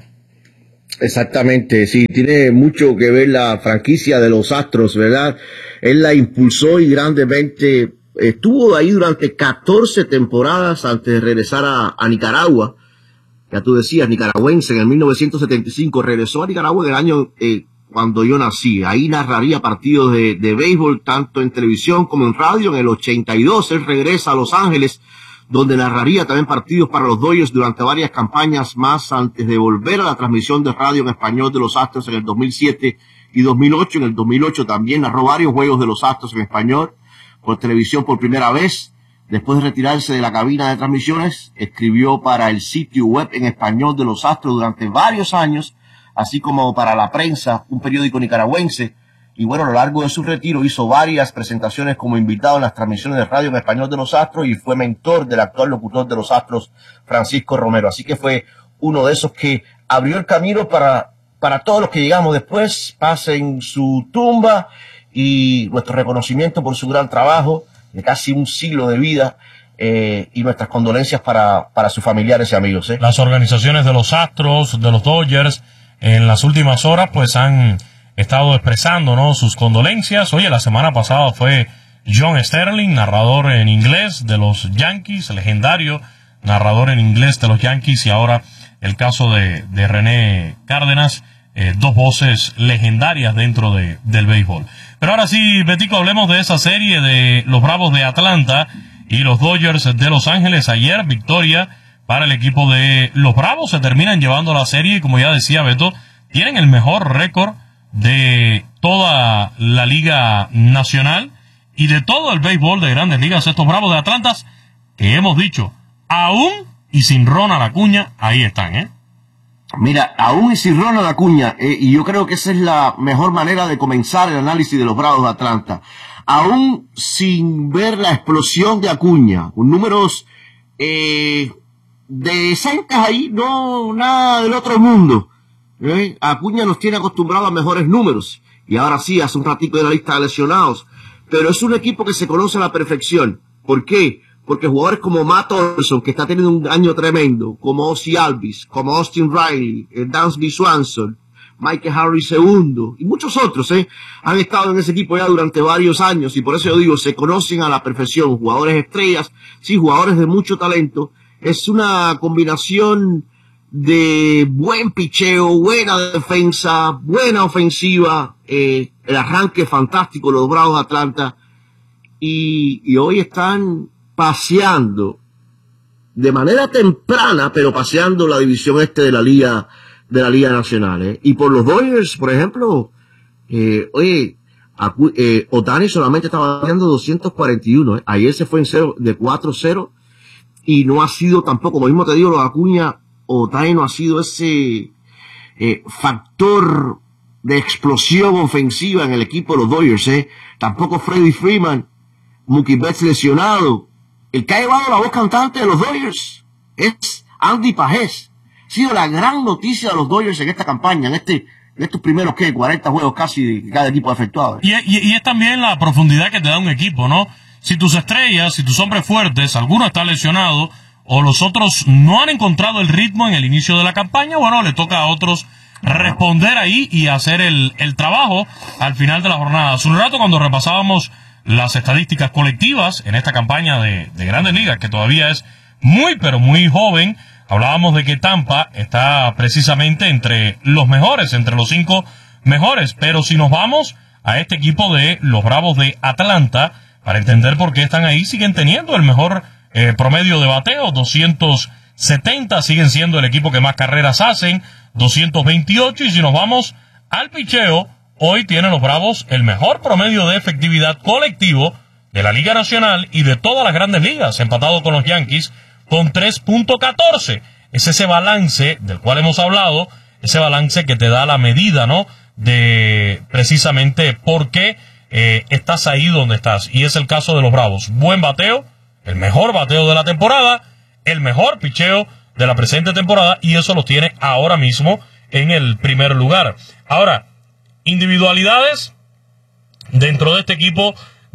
Exactamente, sí, tiene mucho que ver la franquicia de los Astros, ¿verdad? Él la impulsó y grandemente estuvo ahí durante catorce temporadas antes de regresar a, a Nicaragua. Ya tú decías, nicaragüense, en el mil novecientos setenta y cinco regresó a Nicaragua en el año eh, cuando yo nací. Ahí narraría partidos de, de béisbol, tanto en televisión como en radio. En el ochenta y dos él regresa a Los Ángeles, donde narraría también partidos para los Dodgers durante varias campañas más antes de volver a la transmisión de radio en español de los Astros en el dos mil siete y dos mil ocho. En el dos mil ocho también narró varios juegos de los Astros en español por televisión por primera vez. Después de retirarse de la cabina de transmisiones, escribió para el sitio web en español de los Astros durante varios años, así como para La Prensa, un periódico nicaragüense. Y bueno, a lo largo de su retiro hizo varias presentaciones como invitado en las transmisiones de radio en español de los Astros y fue mentor del actual locutor de los Astros, Francisco Romero. Así que fue uno de esos que abrió el camino para, para todos los que llegamos después, pasen su tumba y nuestro reconocimiento por su gran trabajo de casi un siglo de vida, eh, y nuestras condolencias para, para sus familiares y amigos. ¿eh? Las organizaciones de los Astros, de los Dodgers, en las últimas horas pues han estado expresando, ¿no?, sus condolencias. Oye, la semana pasada fue John Sterling, narrador en inglés de los Yankees, legendario narrador en inglés de los Yankees, y ahora el caso de, de René Cárdenas, eh, dos voces legendarias dentro de, del béisbol. Pero ahora sí, Betico, hablemos de esa serie de los Bravos de Atlanta y los Dodgers de Los Ángeles. Ayer, victoria para el equipo de los Bravos. Se terminan llevando la serie y, como ya decía Beto, tienen el mejor récord de toda la Liga Nacional y de todo el béisbol de Grandes Ligas. Estos Bravos de Atlanta, que hemos dicho, aún y sin Ronald Acuña, ahí están, ¿eh? Mira, aún y sin Ronald Acuña, eh, y yo creo que esa es la mejor manera de comenzar el análisis de los Bravos de Atlanta. Aún sin ver la explosión de Acuña, con números eh, decentes ahí, no nada del otro mundo. ¿Eh? Acuña nos tiene acostumbrados a mejores números, y ahora sí, hace un ratito de la lista de lesionados, pero es un equipo que se conoce a la perfección. ¿Por qué? Porque jugadores como Matt Olson, que está teniendo un año tremendo, como Ozzie Albies, como Austin Riley, Dansby Swanson, Michael Harris segundo, y muchos otros, ¿eh? han estado en ese equipo ya durante varios años, y por eso yo digo, se conocen a la perfección, jugadores estrellas, sí, jugadores de mucho talento. Es una combinación de buen picheo, buena defensa, buena ofensiva, eh, el arranque fantástico de los Bravos de Atlanta, y, y hoy están paseando de manera temprana, pero paseando la división este de la Liga, de la Liga Nacional, ¿eh? Y por los Dodgers, por ejemplo, eh, oye, Acu eh, Ohtani solamente estaba bateando doscientos cuarenta y uno, ¿eh? Ayer se fue en cero, de cuatro cero, y no ha sido tampoco, como mismo te digo, los Acuña, Ohtani no ha sido ese eh, factor de explosión ofensiva en el equipo de los Dodgers, ¿eh? Tampoco Freddie Freeman, Mookie Betts lesionado. El que ha llevado la voz cantante de los Dodgers es Andy Pajés. Ha sido la gran noticia de los Dodgers en esta campaña, en este en estos primeros, ¿qué? cuarenta juegos casi de cada equipo efectuado. Y, y, y es también la profundidad que te da un equipo, ¿no? Si tus estrellas, si tus hombres fuertes, alguno está lesionado o los otros no han encontrado el ritmo en el inicio de la campaña, bueno, le toca a otros responder ahí y hacer el, el trabajo al final de la jornada. Hace un rato, cuando repasábamos las estadísticas colectivas en esta campaña de, de Grandes Ligas, que todavía es muy, pero muy joven, hablábamos de que Tampa está precisamente entre los mejores, entre los cinco mejores. Pero si nos vamos a este equipo de los Bravos de Atlanta, para entender por qué están ahí, siguen teniendo el mejor eh, promedio de bateo, doscientos setenta, siguen siendo el equipo que más carreras hacen, doscientos veintiocho, y si nos vamos al picheo, hoy tienen los Bravos el mejor promedio de efectividad colectivo de la Liga Nacional y de todas las Grandes Ligas, empatado con los Yankees con tres punto catorce. Es ese balance del cual hemos hablado, ese balance que te da la medida, ¿no?, de precisamente por qué eh, estás ahí donde estás. Y es el caso de los Bravos. Buen bateo, el mejor bateo de la temporada, el mejor picheo de la presente temporada, y eso lo tiene ahora mismo en el primer lugar. Ahora, individualidades dentro de este equipo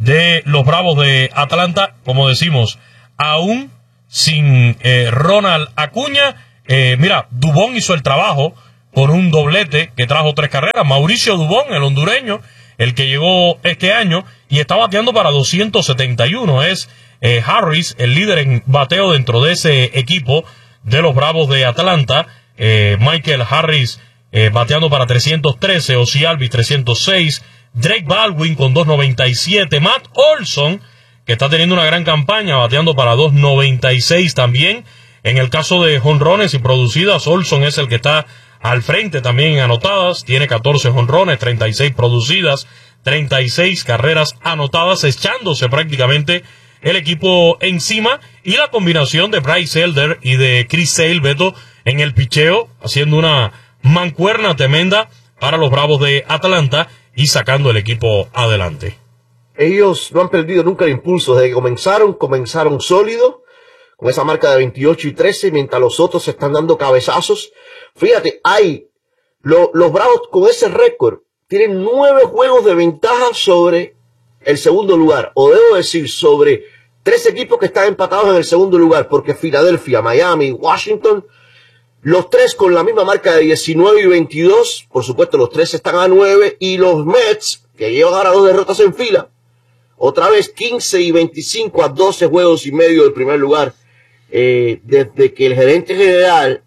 de los Bravos de Atlanta, como decimos, aún sin eh, Ronald Acuña. Eh, mira, Dubón hizo el trabajo con un doblete que trajo tres carreras. Mauricio Dubón, el hondureño, el que llegó este año y está bateando para doscientos setenta y uno. Es eh, Harris, el líder en bateo dentro de ese equipo de los Bravos de Atlanta. Eh, Michael Harris eh, bateando para trescientos trece, Ozzie Albies trescientos seis, Drake Baldwin con doscientos noventa y siete, Matt Olson, que está teniendo una gran campaña, bateando para doscientos noventa y seis también. En el caso de jonrones y producidas, Olson es el que está al frente también en anotadas, tiene catorce jonrones, treinta y seis producidas, treinta y seis carreras anotadas, echándose prácticamente el equipo encima, y la combinación de Bryce Elder y de Chris Sale, Beto, en el picheo, haciendo una mancuerna tremenda para los Bravos de Atlanta y sacando el equipo adelante. Ellos no han perdido nunca el impulso. Desde que comenzaron, comenzaron sólido, con esa marca de veintiocho y trece, mientras los otros se están dando cabezazos. Fíjate, hay lo, los Bravos con ese récord tienen nueve juegos de ventaja sobre el segundo lugar, o debo decir, sobre tres equipos que están empatados en el segundo lugar, porque Filadelfia, Miami, Washington, los tres con la misma marca de diecinueve y veintidós, por supuesto los tres están a nueve, y los Mets, que llevan ahora dos derrotas en fila, otra vez quince y veinticinco a doce juegos y medio del primer lugar. Eh, desde que el gerente general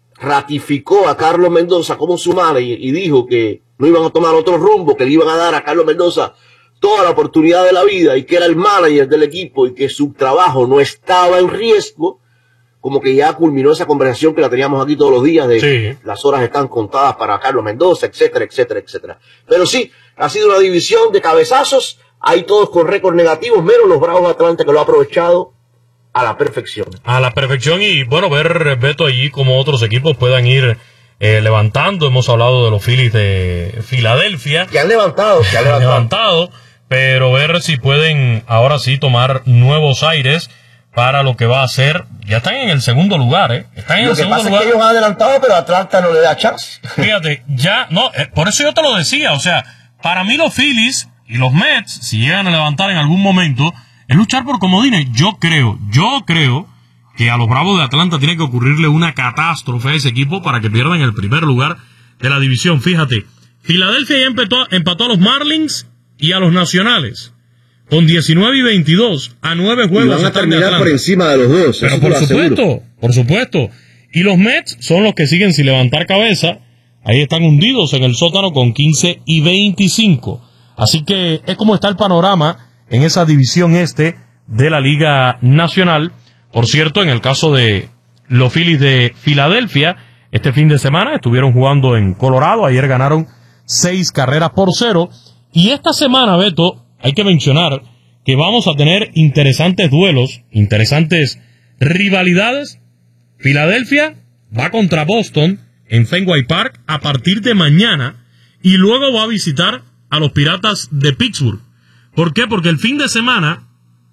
ratificó a Carlos Mendoza como su manager y dijo que no iban a tomar otro rumbo, que le iban a dar a Carlos Mendoza toda la oportunidad de la vida y que era el manager del equipo y que su trabajo no estaba en riesgo, como que ya culminó esa conversación que la teníamos aquí todos los días de sí. Las horas están contadas para Carlos Mendoza, etcétera, etcétera, etcétera. Pero sí, ha sido una división de cabezazos, hay todos con récords negativos, menos los Bravos de Atlanta, que lo ha aprovechado a la perfección. A la perfección, y bueno, ver, Beto, allí como otros equipos puedan ir eh, levantando. Hemos hablado de los Phillies de Filadelfia. Que han levantado, que han levantado. levantado. Pero ver si pueden ahora sí tomar nuevos aires para lo que va a ser. Ya están en el segundo lugar, ¿eh? Están en lo el segundo lugar. Lo que pasa es que ellos han adelantado, pero Atlanta no le da chance. Fíjate, ya, no, eh, por eso yo te lo decía, o sea, para mí los Phillies y los Mets, si llegan a levantar en algún momento, es luchar por comodines. Yo creo, yo creo que a los Bravos de Atlanta tiene que ocurrirle una catástrofe a ese equipo para que pierdan el primer lugar de la división. Fíjate, Filadelfia ya empató, empató a los Marlins y a los Nacionales con diecinueve y veintidós a nueve juegos. Y van a terminar por encima de los dos. Pero por supuesto, por supuesto. Y los Mets son los que siguen sin levantar cabeza. Ahí están hundidos en el sótano con quince y veinticinco. Así que es como está el panorama en esa división este de la Liga Nacional. Por cierto, en el caso de los Phillies de Filadelfia, este fin de semana estuvieron jugando en Colorado. Ayer ganaron seis carreras por cero. Y esta semana, Beto, hay que mencionar que vamos a tener interesantes duelos, interesantes rivalidades. Filadelfia va contra Boston en Fenway Park a partir de mañana y luego va a visitar a los Piratas de Pittsburgh. ¿Por qué? Porque el fin de semana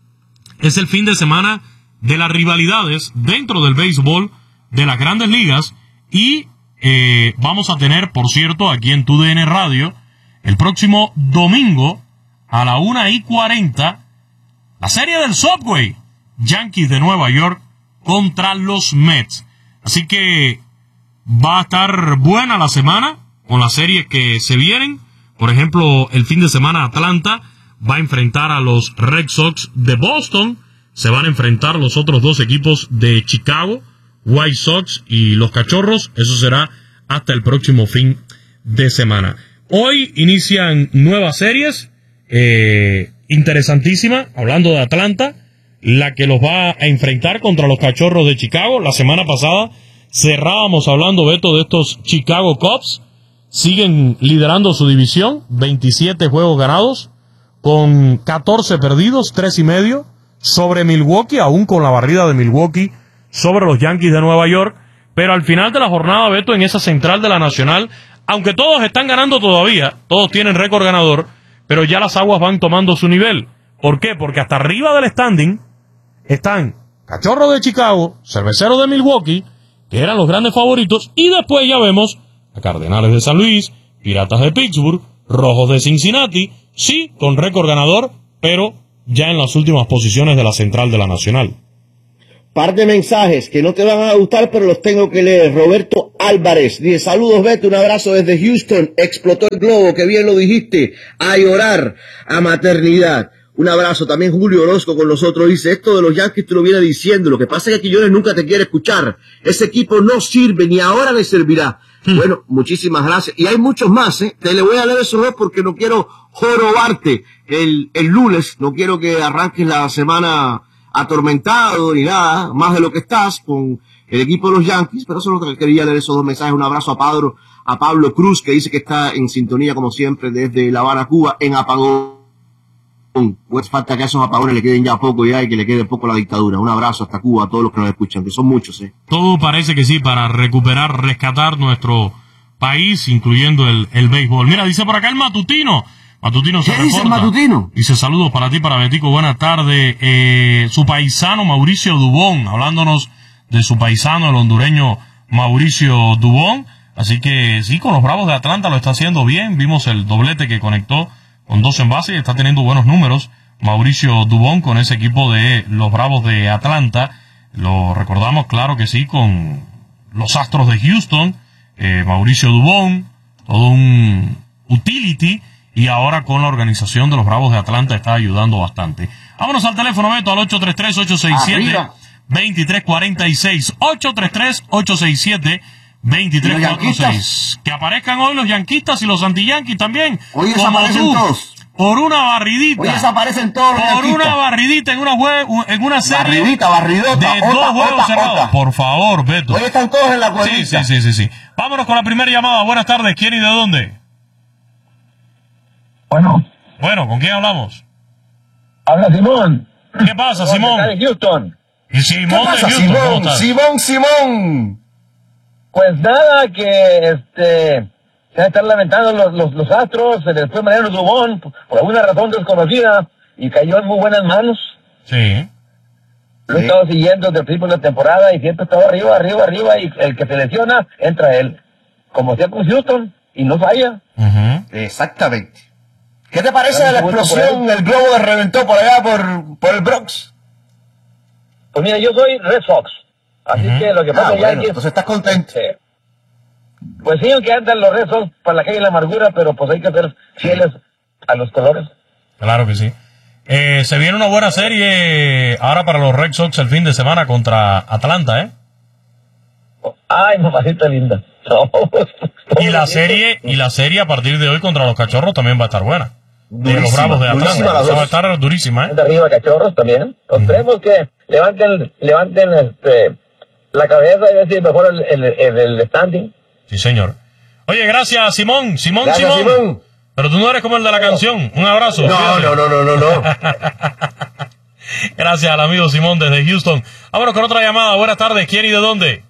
es el fin de semana de las rivalidades dentro del béisbol de las Grandes Ligas y eh, vamos a tener, por cierto, aquí en Tu D N Radio, el próximo domingo a la una y cuarenta, la serie del Subway, Yankees de Nueva York contra los Mets. Así que va a estar buena la semana con las series que se vienen. Por ejemplo, el fin de semana Atlanta va a enfrentar a los Red Sox de Boston. Se van a enfrentar los otros dos equipos de Chicago, White Sox y los Cachorros. Eso será hasta el próximo fin de semana. Hoy inician nuevas series, eh, interesantísima, hablando de Atlanta, la que los va a enfrentar contra los Cachorros de Chicago. La semana pasada cerrábamos hablando, Beto, de estos Chicago Cubs. Siguen liderando su división, veintisiete juegos ganados, con catorce perdidos, tres y medio, sobre Milwaukee, aún con la barrida de Milwaukee sobre los Yankees de Nueva York. Pero al final de la jornada, Beto, en esa central de la Nacional, aunque todos están ganando todavía, todos tienen récord ganador, pero ya las aguas van tomando su nivel. ¿Por qué? Porque hasta arriba del standing están Cachorros de Chicago, Cerveceros de Milwaukee, que eran los grandes favoritos, y después ya vemos a Cardenales de San Luis, Piratas de Pittsburgh, Rojos de Cincinnati, sí, con récord ganador, pero ya en las últimas posiciones de la central de la Nacional. Par de mensajes que no te van a gustar, pero los tengo que leer. Roberto Álvarez dice: saludos, Beto, un abrazo desde Houston. Explotó el globo, que bien lo dijiste. A llorar, a maternidad. Un abrazo. También Julio Orozco con nosotros dice: esto de los Yankees te lo viene diciendo. Lo que pasa es que Quiñones nunca te quiere escuchar. Ese equipo no sirve, ni ahora le servirá. Hmm. Bueno, muchísimas gracias. Y hay muchos más, ¿eh? Te le voy a leer esos dos porque no quiero jorobarte el, el lunes. No quiero que arranques la semana atormentado ni nada, más de lo que estás con el equipo de los Yankees, pero solo quería leer esos dos mensajes. Un abrazo a Pablo, a Pablo Cruz, que dice que está en sintonía como siempre desde La Habana, Cuba, en apagón. Pues falta que a esos apagones le queden ya poco ya y que le quede poco la dictadura. Un abrazo hasta Cuba a todos los que nos escuchan, que son muchos, ¿eh? Todo parece que sí, para recuperar, rescatar nuestro país, incluyendo el, el béisbol. Mira, dice por acá el Matutino. Matutino se ¿Qué dice reporta. Matutino? Dice: saludos para ti, para Betico, buenas tardes. Eh, su paisano Mauricio Dubón, hablándonos de su paisano, el hondureño Mauricio Dubón. Así que sí, con los Bravos de Atlanta lo está haciendo bien. Vimos el doblete que conectó con dos envases y está teniendo buenos números Mauricio Dubón con ese equipo de los Bravos de Atlanta. Lo recordamos, claro que sí, con los Astros de Houston. Eh, Mauricio Dubón, todo un utility. Y ahora con la organización de los Bravos de Atlanta está ayudando bastante. Vámonos al teléfono, Beto, al ocho tres tres, ocho seis siete, dos tres cuatro seis. ocho tres tres, ocho seis siete, dos tres cuatro seis. Que aparezcan hoy los yanquistas y los anti-yanquis también. Hoy desaparecen todos. Por una barridita. Hoy desaparecen todos los Por yanquistas. una barridita en una, jue- en una serie. Barridita, barridota. De ota, dos juegos ota, cerrados. ota. Por favor, Beto. Hoy están todos en la cuevita. Sí, sí, sí, sí, sí. Vámonos con la primera llamada. Buenas tardes. ¿Quién y de dónde? Bueno. Bueno, ¿con quién hablamos? Habla Simón. ¿Qué pasa, Simón? De Houston. ¿Y Simón ¿Qué pasa, de Houston? ¿Cómo Simón? estás? Simón, Simón. Pues nada, que este se van a estar lamentando los, los, los Astros, se les fue Mariano Dubón, por alguna razón desconocida, y cayó en muy buenas manos. Sí. Lo he estado siguiendo desde el principio de la temporada y siempre estaba arriba, arriba, arriba, y el que se lesiona, entra él. Como sea con Houston, y no falla. Uh-huh. Exactamente. ¿Qué te parece de la Bueno, explosión, por el globo que reventó por allá por, por el Bronx? Pues mira, yo soy Red Sox, así Uh-huh. que lo que Ah, pasa ya bueno, es que... entonces estás contento. Sí. Pues sí, aunque andan los Red Sox para la calle de la amargura, pero pues hay que ser fieles a los colores. Claro que sí. Eh, se viene una buena serie ahora para los Red Sox el fin de semana contra Atlanta, ¿eh? Ay, mamacita linda. No, Y la serie y la serie a partir de hoy contra los Cachorros también va a estar buena. De los Durísima, Bravos de durísima Atlanta. las Esa va a dos. estar durísima, ¿eh? de arriba, Cachorros también. Esperemos que levanten, levanten este, la cabeza y ver si mejora el, el, el, el standing. Sí, señor. Oye, gracias, Simón. Simón, Gracias, Simón. Simón. Pero tú no eres como el de la canción. Un abrazo. No, Cuídate. no, no, no, no, no. Gracias al amigo Simón desde Houston. Vámonos con otra llamada. Buenas tardes. ¿Quién y de dónde?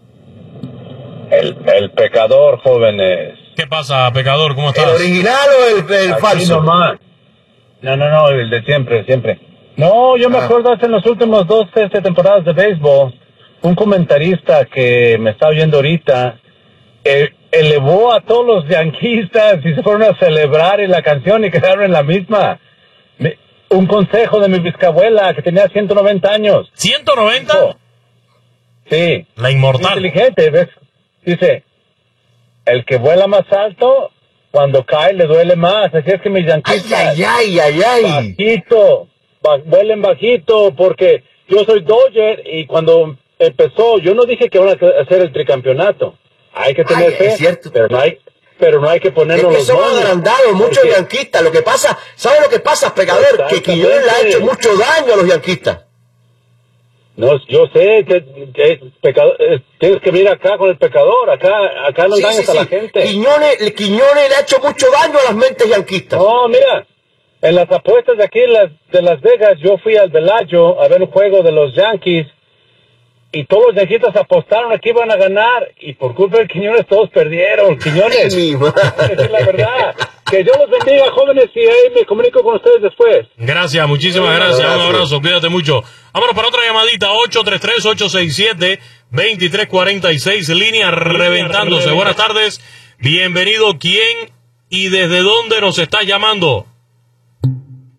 El, el pecador, jóvenes. ¿Qué pasa, pecador? ¿Cómo estás? ¿El original o el, el Aquí falso? nomás. No, no, no, el de siempre, siempre. No, yo me Ah. acuerdo hace en los últimos dos, tres temporadas de béisbol, un comentarista que me está oyendo ahorita, eh, elevó a todos los yanquistas y se fueron a celebrar en la canción y quedaron en la misma. Me- un consejo de mi bisabuela que tenía ciento noventa años. ¿ciento noventa? Dijo, sí. La inmortal. Inteligente, ¿ves? Dice, el que vuela más alto, cuando cae le duele más. Así es que mis Ay, yanquistas, ay, ay, ay, ay. bajito, ba- vuelen bajito, porque yo soy Dodger y cuando empezó, yo no dije que van a hacer el tricampeonato. Hay que tener Ay, fe, es cierto. pero no hay, pero no hay que Es ponernos que los somos moños, agrandados, muchos porque- yanquistas. Lo que pasa, ¿sabes lo que pasa, pecador? Que Quiñones le ha hecho mucho daño a los yanquistas. No, yo sé que, que pecador, eh, tienes que venir acá con el pecador, acá, acá no Sí, engañas sí, a la sí. gente. Quiñones, Quiñones le ha hecho mucho daño a las mentes yanquistas. No, mira, en las apuestas de aquí en las, de Las Vegas, yo fui al Bellagio a ver un juego de los Yankees y todos los yanquistas apostaron a que iban a ganar y por culpa de Quiñones todos perdieron. Quiñones, Ay, mi madre. esa es la verdad. Que Dios los bendiga, jóvenes, y ahí me comunico con ustedes después. Gracias, muchísimas gracias. Un abrazo, cuídate mucho. Vámonos para otra llamadita, ocho tres tres, ocho seis siete, dos tres cuatro seis, línea reventándose. Buenas tardes, bienvenido. ¿Quién y desde dónde nos está llamando? Oh,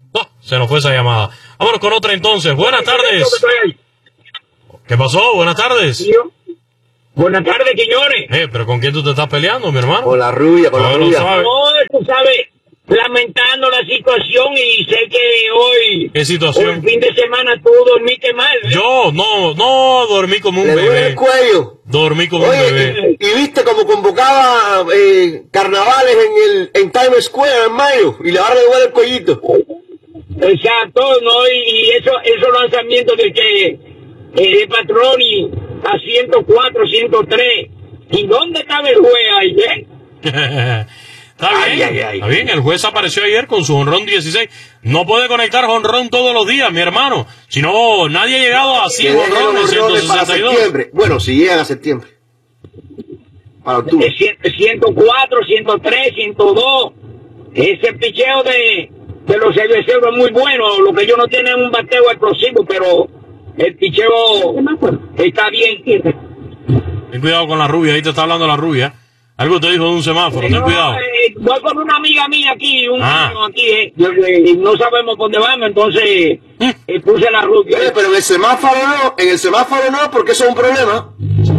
se nos fue esa llamada. Vámonos con otra entonces. Buenas tardes. ¿Qué pasó? Buenas tardes. Buenas tardes, señores. Eh, pero ¿con quién tú te estás peleando, mi hermano? Con la rubia, con no, la rubia. No, no, tú sabes, lamentando la situación y sé que hoy... ¿Qué situación? El fin de semana tú dormiste mal. ¿eh? Yo, no, no, dormí como un Le bebé. duele el cuello. Dormí como Oye, un bebé. Y, y viste cómo convocaba eh, carnavales en el en Times Square en mayo y le ahora le duele el cuellito. Exacto, ¿no? Y, y eso, esos lanzamientos de que eh, de Patroni a ciento cuatro, ciento tres. ¿Y dónde estaba el juez ahí, eh? Está bien, ay, ay, ay. está bien. El juez apareció ayer con su jonrón dieciséis. No puede conectar jonrón todos los días, mi hermano. Si no, nadie ha llegado a cien jonrones, ciento sesenta y dos. Bueno, si llegan a septiembre. Para octubre. ciento cuatro, ciento tres, ciento dos. Ese picheo de, de los cerveceros es muy bueno. Lo que ellos no tienen es un bateo explosivo, pero el picheo está bien. Ten cuidado con la rubia, ahí te está hablando la rubia. Algo te dijo de un semáforo, ten cuidado. Eh, voy con una amiga mía aquí, un ah. niño aquí, eh. Yo, eh, no sabemos dónde vamos, entonces eh, puse la rubia. Oye, pero en el semáforo no, en el semáforo no, porque eso es un problema.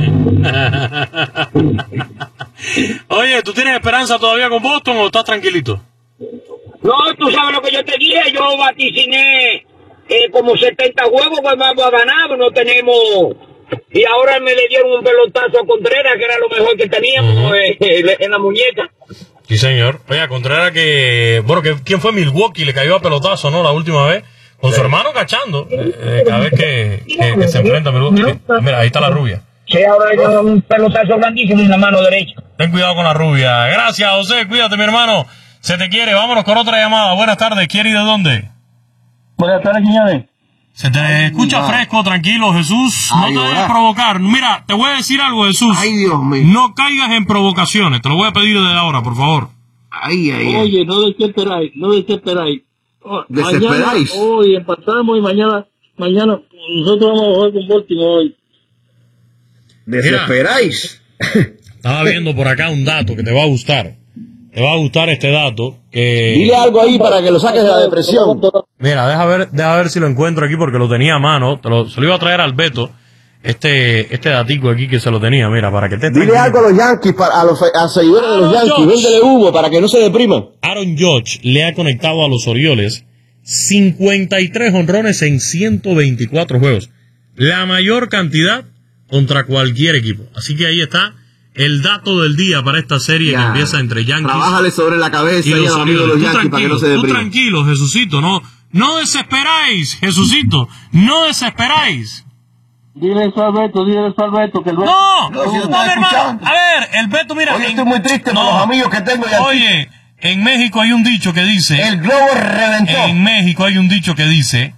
Oye, ¿tú tienes esperanza todavía con Boston o estás tranquilito? No, tú sabes lo que yo te dije, yo vaticiné eh, como setenta juegos que vamos a ganar, no tenemos... Y ahora me le dieron un pelotazo a Contreras, que era lo mejor que teníamos uh-huh. eh, en la muñeca. Sí, señor. Oye, a Contreras que... Bueno, que ¿quién fue? Milwaukee, le cayó a pelotazo, ¿no? La última vez. Con sí. su hermano cachando. Eh, cada vez que, que, que se enfrenta a Milwaukee. Mira, ahí está la rubia. Sí, ahora hay un pelotazo grandísimo en la mano derecha. Ten cuidado con la rubia. Gracias, José. Cuídate, mi hermano. Se te quiere. Vámonos con otra llamada. Buenas tardes. ¿Quién y de dónde? Buenas tardes, señores. Se te Ay, escucha Dios. Fresco, tranquilo, Jesús. Ay, no te dejes provocar. Mira, te voy a decir algo, Jesús. Ay, Dios mío. No caigas en provocaciones. Te lo voy a pedir desde ahora, por favor. Ay, ay, Oye, no desesperáis, no desesperáis. Oh, ¿Desesperáis? Mañana, hoy empatamos y mañana, mañana nosotros vamos a jugar con Baltimore hoy. ¿Desesperáis? Estaba viendo por acá un dato que te va a gustar. Te va a gustar este dato. Que... Dile algo ahí para que lo saques de la depresión. Mira, deja ver, deja ver si lo encuentro aquí porque lo tenía a mano. Te lo, se lo iba a traer al Beto. Este, este datico aquí que se lo tenía, mira, para que te... Dile algo a los Yankees, para, a los a seguidores de los Yankees, véndele humo para que no se depriman. Aaron Judge le ha conectado a los Orioles cincuenta y tres jonrones en ciento veinticuatro juegos. La mayor cantidad contra cualquier equipo. Así que ahí está el dato del día para esta serie ya, que empieza entre Yankees. Trabájale sobre la cabeza y los, y a los amigos de los Yankees para que no se depriman. Tú tranquilo, Jesucito, no, no desesperáis, Jesucito, no desesperáis. Dile eso al Beto, dile eso al Beto, que el Beto... No, no, no, no hermano, a ver, el Beto, mira... Oye, estoy muy triste no, por los amigos que tengo. Ya oye, en México hay un dicho que dice... El globo reventó. En México hay un dicho que dice...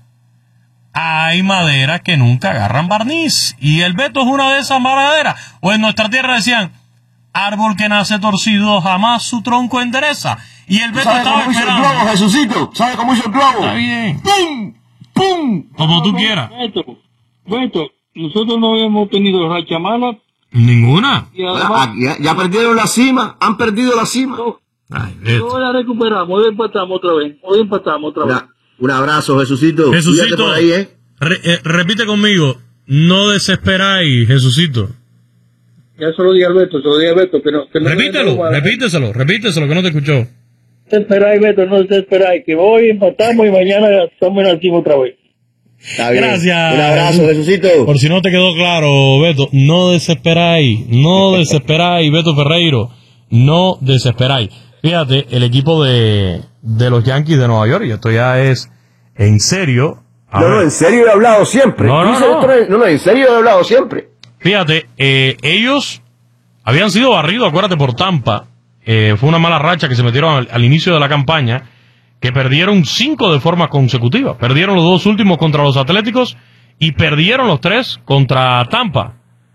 Hay maderas que nunca agarran barniz. Y el Beto es una de esas maderas. O en nuestra tierra decían... Árbol que nace torcido, jamás su tronco endereza. Y el Beto ¿Sabe estaba cómo esperando... hizo el globo, Jesucito? ¿Sabe cómo hizo el globo? Está bien. ¡Pum! ¡Pum! Como tú quieras. Beto, Beto, nosotros no hemos tenido racha mala. Ninguna. Además, ya, ya perdieron la cima, han perdido la cima. No, Ay, no la recuperamos, hoy empatamos otra vez, hoy empatamos otra Una, vez. Un abrazo, Jesucito. Jesucito, por ahí, ¿eh? re, eh, repite conmigo, no desesperáis, Jesucito. Ya se lo di a Beto, se lo di a Beto. Que no, que no repítelo, no, repíteselo, repíteselo, que no te escuchó. No desesperáis, Beto, no desesperáis, que hoy empatamos y mañana estamos en el cima otra vez. Está bien. Gracias. Un abrazo, Jesucito. Por si no te quedó claro, Beto, no desesperáis, no desesperáis, Beto Ferreiro, no desesperáis. Fíjate, el equipo de, de los Yankees de Nueva York, y esto ya es en serio. No, ver. no, en serio he hablado siempre. No, no, no. no, no, en serio he hablado siempre. Fíjate, eh, ellos habían sido barridos, acuérdate, por Tampa. Eh, fue una mala racha que se metieron al, al inicio de la campaña, que perdieron cinco de forma consecutiva. Perdieron los dos últimos contra los Atléticos y perdieron los tres contra Tampa.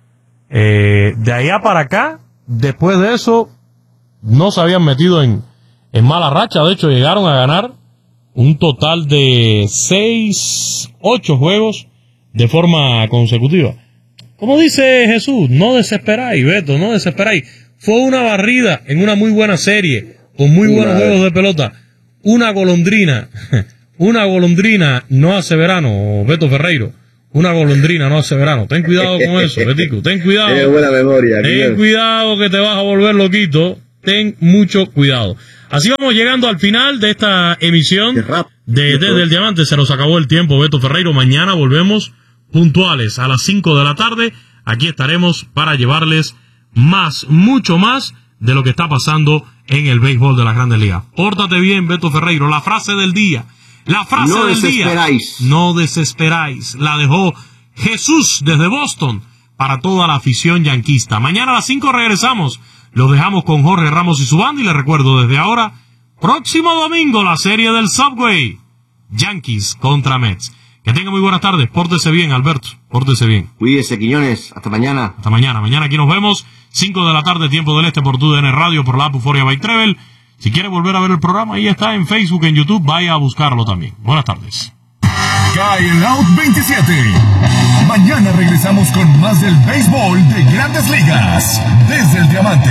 Eh, de allá para acá, después de eso, no se habían metido en, en mala racha. De hecho, llegaron a ganar un total de seis, ocho juegos de forma consecutiva. Como dice Jesús, no desesperáis, Beto, no desesperáis. Fue una barrida en una muy buena serie, con muy buenos juegos de pelota. Una golondrina una golondrina no hace verano, Beto Ferreiro. Una golondrina no hace verano. Ten cuidado con eso, Betico. Ten cuidado. Tiene buena memoria. Ten Miguel. cuidado que te vas a volver loquito. Ten mucho cuidado. Así vamos llegando al final de esta emisión de Desde el Diamante. Se nos acabó el tiempo, Beto Ferreiro. Mañana volvemos puntuales a las cinco de la tarde. Aquí estaremos para llevarles más, mucho más de lo que está pasando en el béisbol de las Grandes Ligas. Pórtate bien, Beto Ferreiro. La frase del día. La frase no del desesperáis. día. No desesperáis. La dejó Jesús desde Boston para toda la afición yanquista. Mañana a las cinco regresamos. Los dejamos con Jorge Ramos y su banda. Y les recuerdo desde ahora, próximo domingo, la serie del Subway. Yankees contra Mets. Que tengan muy buenas tardes. Pórtese bien, Alberto. Pórtese bien. Cuídese, Quiñones. Hasta mañana. Hasta mañana. Mañana aquí nos vemos. cinco de la tarde, tiempo del este, por tu D N Radio, por la app Euforia by Trevel. Si quiere volver a ver el programa, ahí está en Facebook, en YouTube. Vaya a buscarlo también. Buenas tardes. Cae el Out veintisiete. Mañana regresamos con más del béisbol de Grandes Ligas. Desde el Diamante.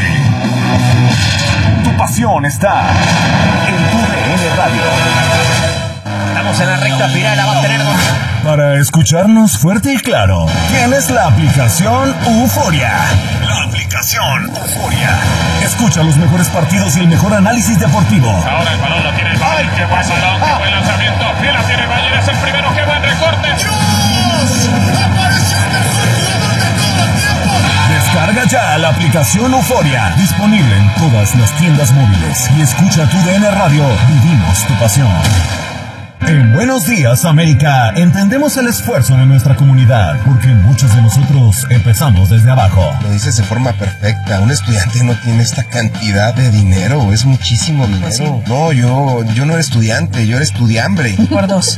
Tu pasión está en tu D N Radio. Estamos en la recta final, la va a tener dos. Para escucharnos fuerte y claro, tienes la aplicación Euforia. La aplicación Euforia. Escucha los mejores partidos y el mejor análisis deportivo. Ahora el balón lo tiene el Valle. ¡Qué buen balón! ¡Qué buen lanzamiento! ¡Y la tiene Valle! ¡Es el primero! ¡Qué buen recorte! ¡Dios! ¡Apareció el mejor jugador de todo el tiempo! Descarga ya la aplicación Euforia. Disponible en todas las tiendas móviles. Y escucha tu D N Radio. Vivimos tu pasión. En Buenos Días, América, entendemos el esfuerzo de nuestra comunidad, porque muchos de nosotros empezamos desde abajo. Lo dices de forma perfecta. Un estudiante no tiene esta cantidad de dinero, es muchísimo dinero. ¿Sí? No, yo, yo no era estudiante, yo era estudiambre. Por dos.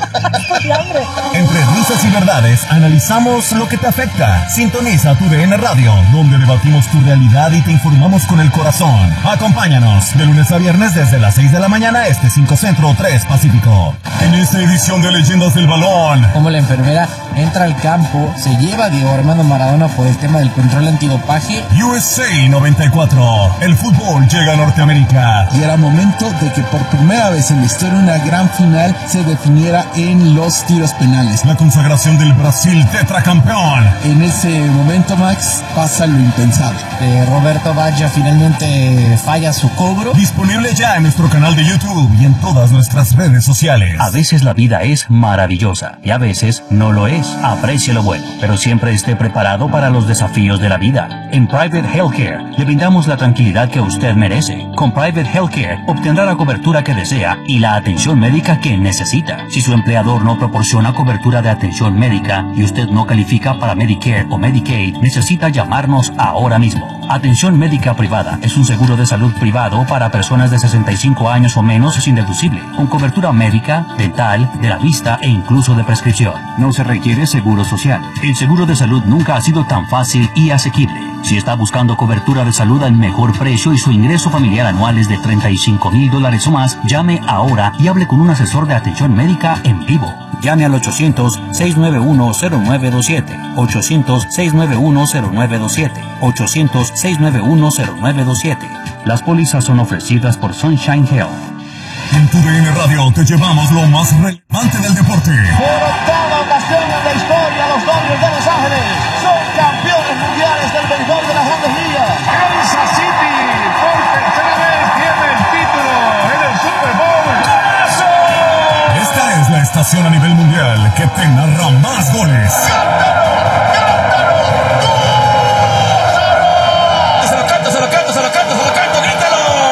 Entre risas y verdades, analizamos lo que te afecta. Sintoniza tu D N Radio, donde debatimos tu realidad y te informamos con el corazón. Acompáñanos de lunes a viernes desde las seis de la mañana, este cinco Centro, tres Pacífico. En esta edición de Leyendas del Balón, como la enfermera entra al campo, se lleva a Diego Armando Maradona por el tema del control antidopaje. U S A noventa y cuatro, el fútbol llega a Norteamérica. Y era momento de que por primera vez en la historia una gran final se definiera en los tiros penales. La consagración del Brasil tetracampeón. En ese momento, Max, pasa lo impensable. Eh, Roberto Baggio finalmente falla su cobro. Disponible ya en nuestro canal de YouTube y en todas nuestras redes sociales. A veces la vida es maravillosa y a veces no lo es. Aprecie lo bueno, pero siempre esté preparado para los desafíos de la vida. En Private Healthcare le brindamos la tranquilidad que usted merece. Con Private Healthcare obtendrá la cobertura que desea y la atención médica que necesita. Si su empleador no proporciona cobertura de atención médica y usted no califica para Medicare o Medicaid, necesita llamarnos ahora mismo. Atención médica privada es un seguro de salud privado para personas de sesenta y cinco años o menos sin deducible, con cobertura médica, dental, de la vista e incluso de prescripción. No se requiere seguro social. El seguro de salud nunca ha sido tan fácil y asequible. Si está buscando cobertura de salud al mejor precio y su ingreso familiar anual es de treinta y cinco mil dólares o más, llame ahora y hable con un asesor de atención médica en vivo. Llame al ochocientos, seis nueve uno, cero nueve dos siete, ochocientos, seis nueve uno, cero nueve dos siete, ochocientos, seis nueve uno, cero nueve dos siete. Las pólizas son ofrecidas por Sunshine Health. En tu D N Radio te llevamos lo más relevante del deporte. Por octava ocasión en la historia, los Dodgers de Los Ángeles son campeones mundiales del béisbol de las Grandes Ligas. Kansas City por tercera vez tiene el título en el Super Bowl. ¡Golazo! Esta es la estación a nivel mundial que te narra más goles. Se lo canto, se lo canto, se lo canto, se lo canto, grítalo.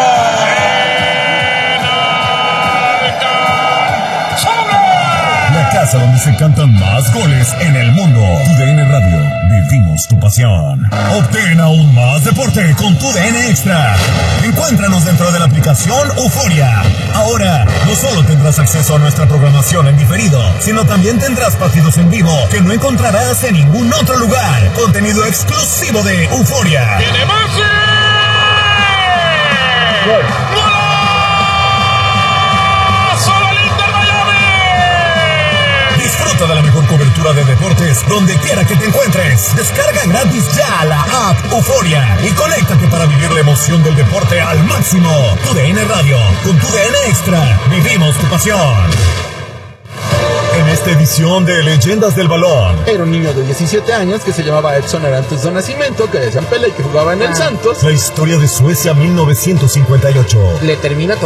La casa donde se cantan más goles en el mundo. Tu D N Radio, vivimos tu pasión. Obtén aún más deporte con tu D N Extra. Encuéntranos dentro de la aplicación Euforia. Ahora, no solo tendrás acceso a nuestra programación en diferido, sino también tendrás partidos en vivo que no encontrarás en ningún otro lugar. Contenido exclusivo de Euforia. ¡Tiene más! Disfruta de la mejor cobertura de deportes donde quiera que te encuentres. Descarga gratis ya la app Euforia y conéctate para vivir la emoción del deporte al máximo. Tu D N Radio, con tu D N Extra, vivimos tu pasión. En esta edición de Leyendas del Balón. Era un niño de diecisiete años que se llamaba Edson antes de nacimiento, que decían Pelé y que jugaba en el Santos. La historia de Suecia mil novecientos cincuenta y ocho. Le termina